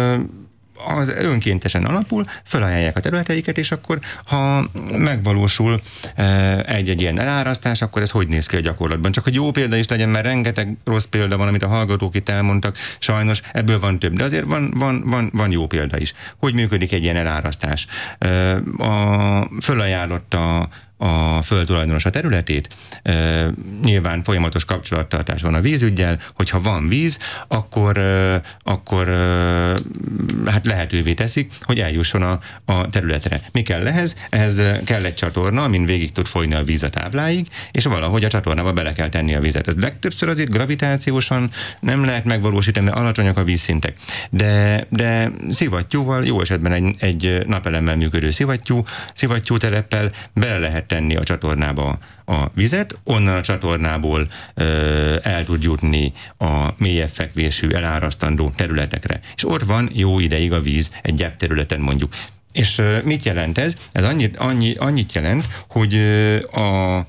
az önkéntesen alapul, felajánlják a területeiket, és akkor, ha megvalósul egy ilyen elárasztás, akkor ez hogy néz ki a gyakorlatban? Csak hogy jó példa is legyen, mert rengeteg rossz példa van, amit a hallgatók itt elmondtak, sajnos ebből van több, de azért van jó példa is. Hogy működik egy ilyen elárasztás? Fölajánlott a földtulajdonos a területét, nyilván folyamatos kapcsolattartás van a vízüggyel, hogyha van víz, akkor hát lehetővé teszik, hogy eljusson a területre. Mi kell ehhez? Ehhez kell egy csatorna, amin végig tud folyni a víz a tábláig, és valahogy a csatornába bele kell tenni a vizet. Ez legtöbbször azért gravitációsan nem lehet megvalósítani, mert alacsonyak a vízszintek. De szivattyúval, jó esetben egy napelemmel működő szivattyúteleppel bele lehet tenni a csatornába a vizet, onnan a csatornából el tud jutni a mélyebb fekvésű, elárasztandó területekre. És ott van jó ideig a víz egy gyepterületen mondjuk. És mit jelent ez? Ez annyit jelent, hogy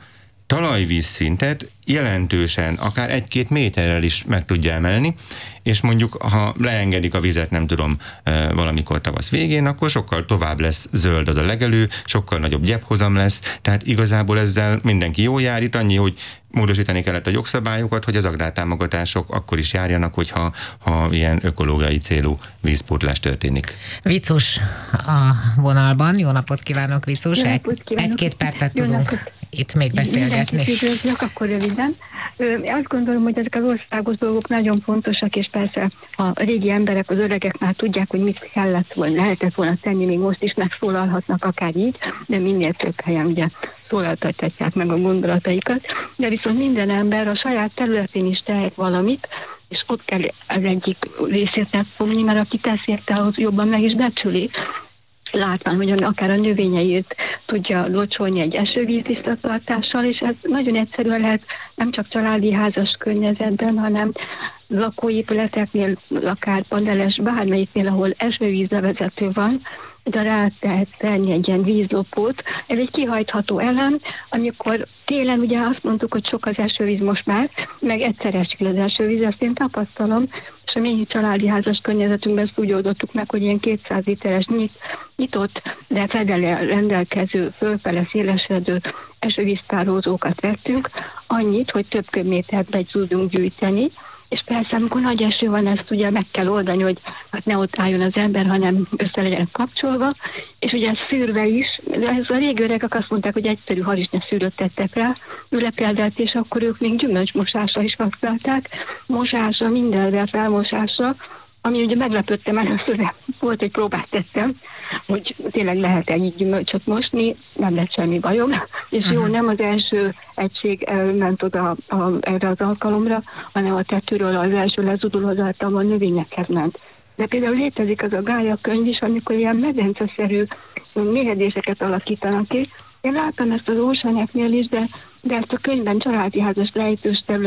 talajvízszintet jelentősen, akár 1-2 méterrel is meg tudja emelni, és mondjuk, ha leengedik a vizet, nem tudom, valamikor tavasz végén, akkor sokkal tovább lesz zöld az a legelő, sokkal nagyobb gyepkhozam lesz, tehát igazából ezzel mindenki jól jár. Itt annyi, hogy módosítani kellett a jogszabályokat, hogy az agrártámogatások akkor is járjanak, hogyha ilyen ökológiai célú vízpótlás történik. Vicus a vonalban. Jó napot kívánok, Vicus! 1-2 percet tudunk itt még beszélgetni. Üdvözlök, akkor röviden. Azt gondolom, hogy ezek az országos dolgok nagyon fontosak, és persze a régi emberek, az öregek már tudják, hogy mit lehetett volna tenni, még most is megszólalhatnak akár így, de minél több helyen ugye szólaltatják meg a gondolataikat. De viszont minden ember a saját területén is tehet valamit, és ott kell az egyik részét megfogni, mert aki tesz érte, ahhoz jobban meg is becsüli. Látván, hogy akár a növényeit tudja locsolni egy esővíz tisztatartással, és ez nagyon egyszerűen lehet nem csak családi házas környezetben, hanem lakóépületeknél, akár paneles, bármelyiknél, ahol esővízlevezető van, de rá lehet tenni egy ilyen vízlopót. Ez egy kihajtható elem, amikor télen ugye azt mondtuk, hogy sok az esővíz most már, meg egyszer esik az esővíz, ezt én tapasztalom, és a mi családi házas környezetünkben ezt úgy oldottuk meg, hogy ilyen 200 literes nyitott, de fedele rendelkező, fölfele szélesedő esővíztárolókat vettünk, annyit, hogy több köbmétert be tudunk gyűjteni, és persze, amikor nagy eső van, ezt ugye meg kell oldani, hogy hát ne ott álljon az ember, hanem össze legyen kapcsolva, és ugye ez szűrve is, de ez a régi öregek azt mondták, hogy egyszerű harisnya szűrőt tettek rá, ülepjeldelt, és akkor ők még gyümölcsmosásra is használták, mosásra, mindenre felmosásra, ami ugye meglepődtem először, de volt, hogy próbát tettem, hogy tényleg lehet egy gyümölcsöt mosni, nem lett semmi bajom, és jó, nem az első egység ment oda erre az alkalomra, hanem a tetőről az első lezudulózattam a növényekhez ment. De például létezik az a Gája könyv is, amikor ilyen medenceszerű méhedéseket alakítanak ki. Én láttam ezt az Ósaneknél is, de ezt a könyvben családi házas lejtős terület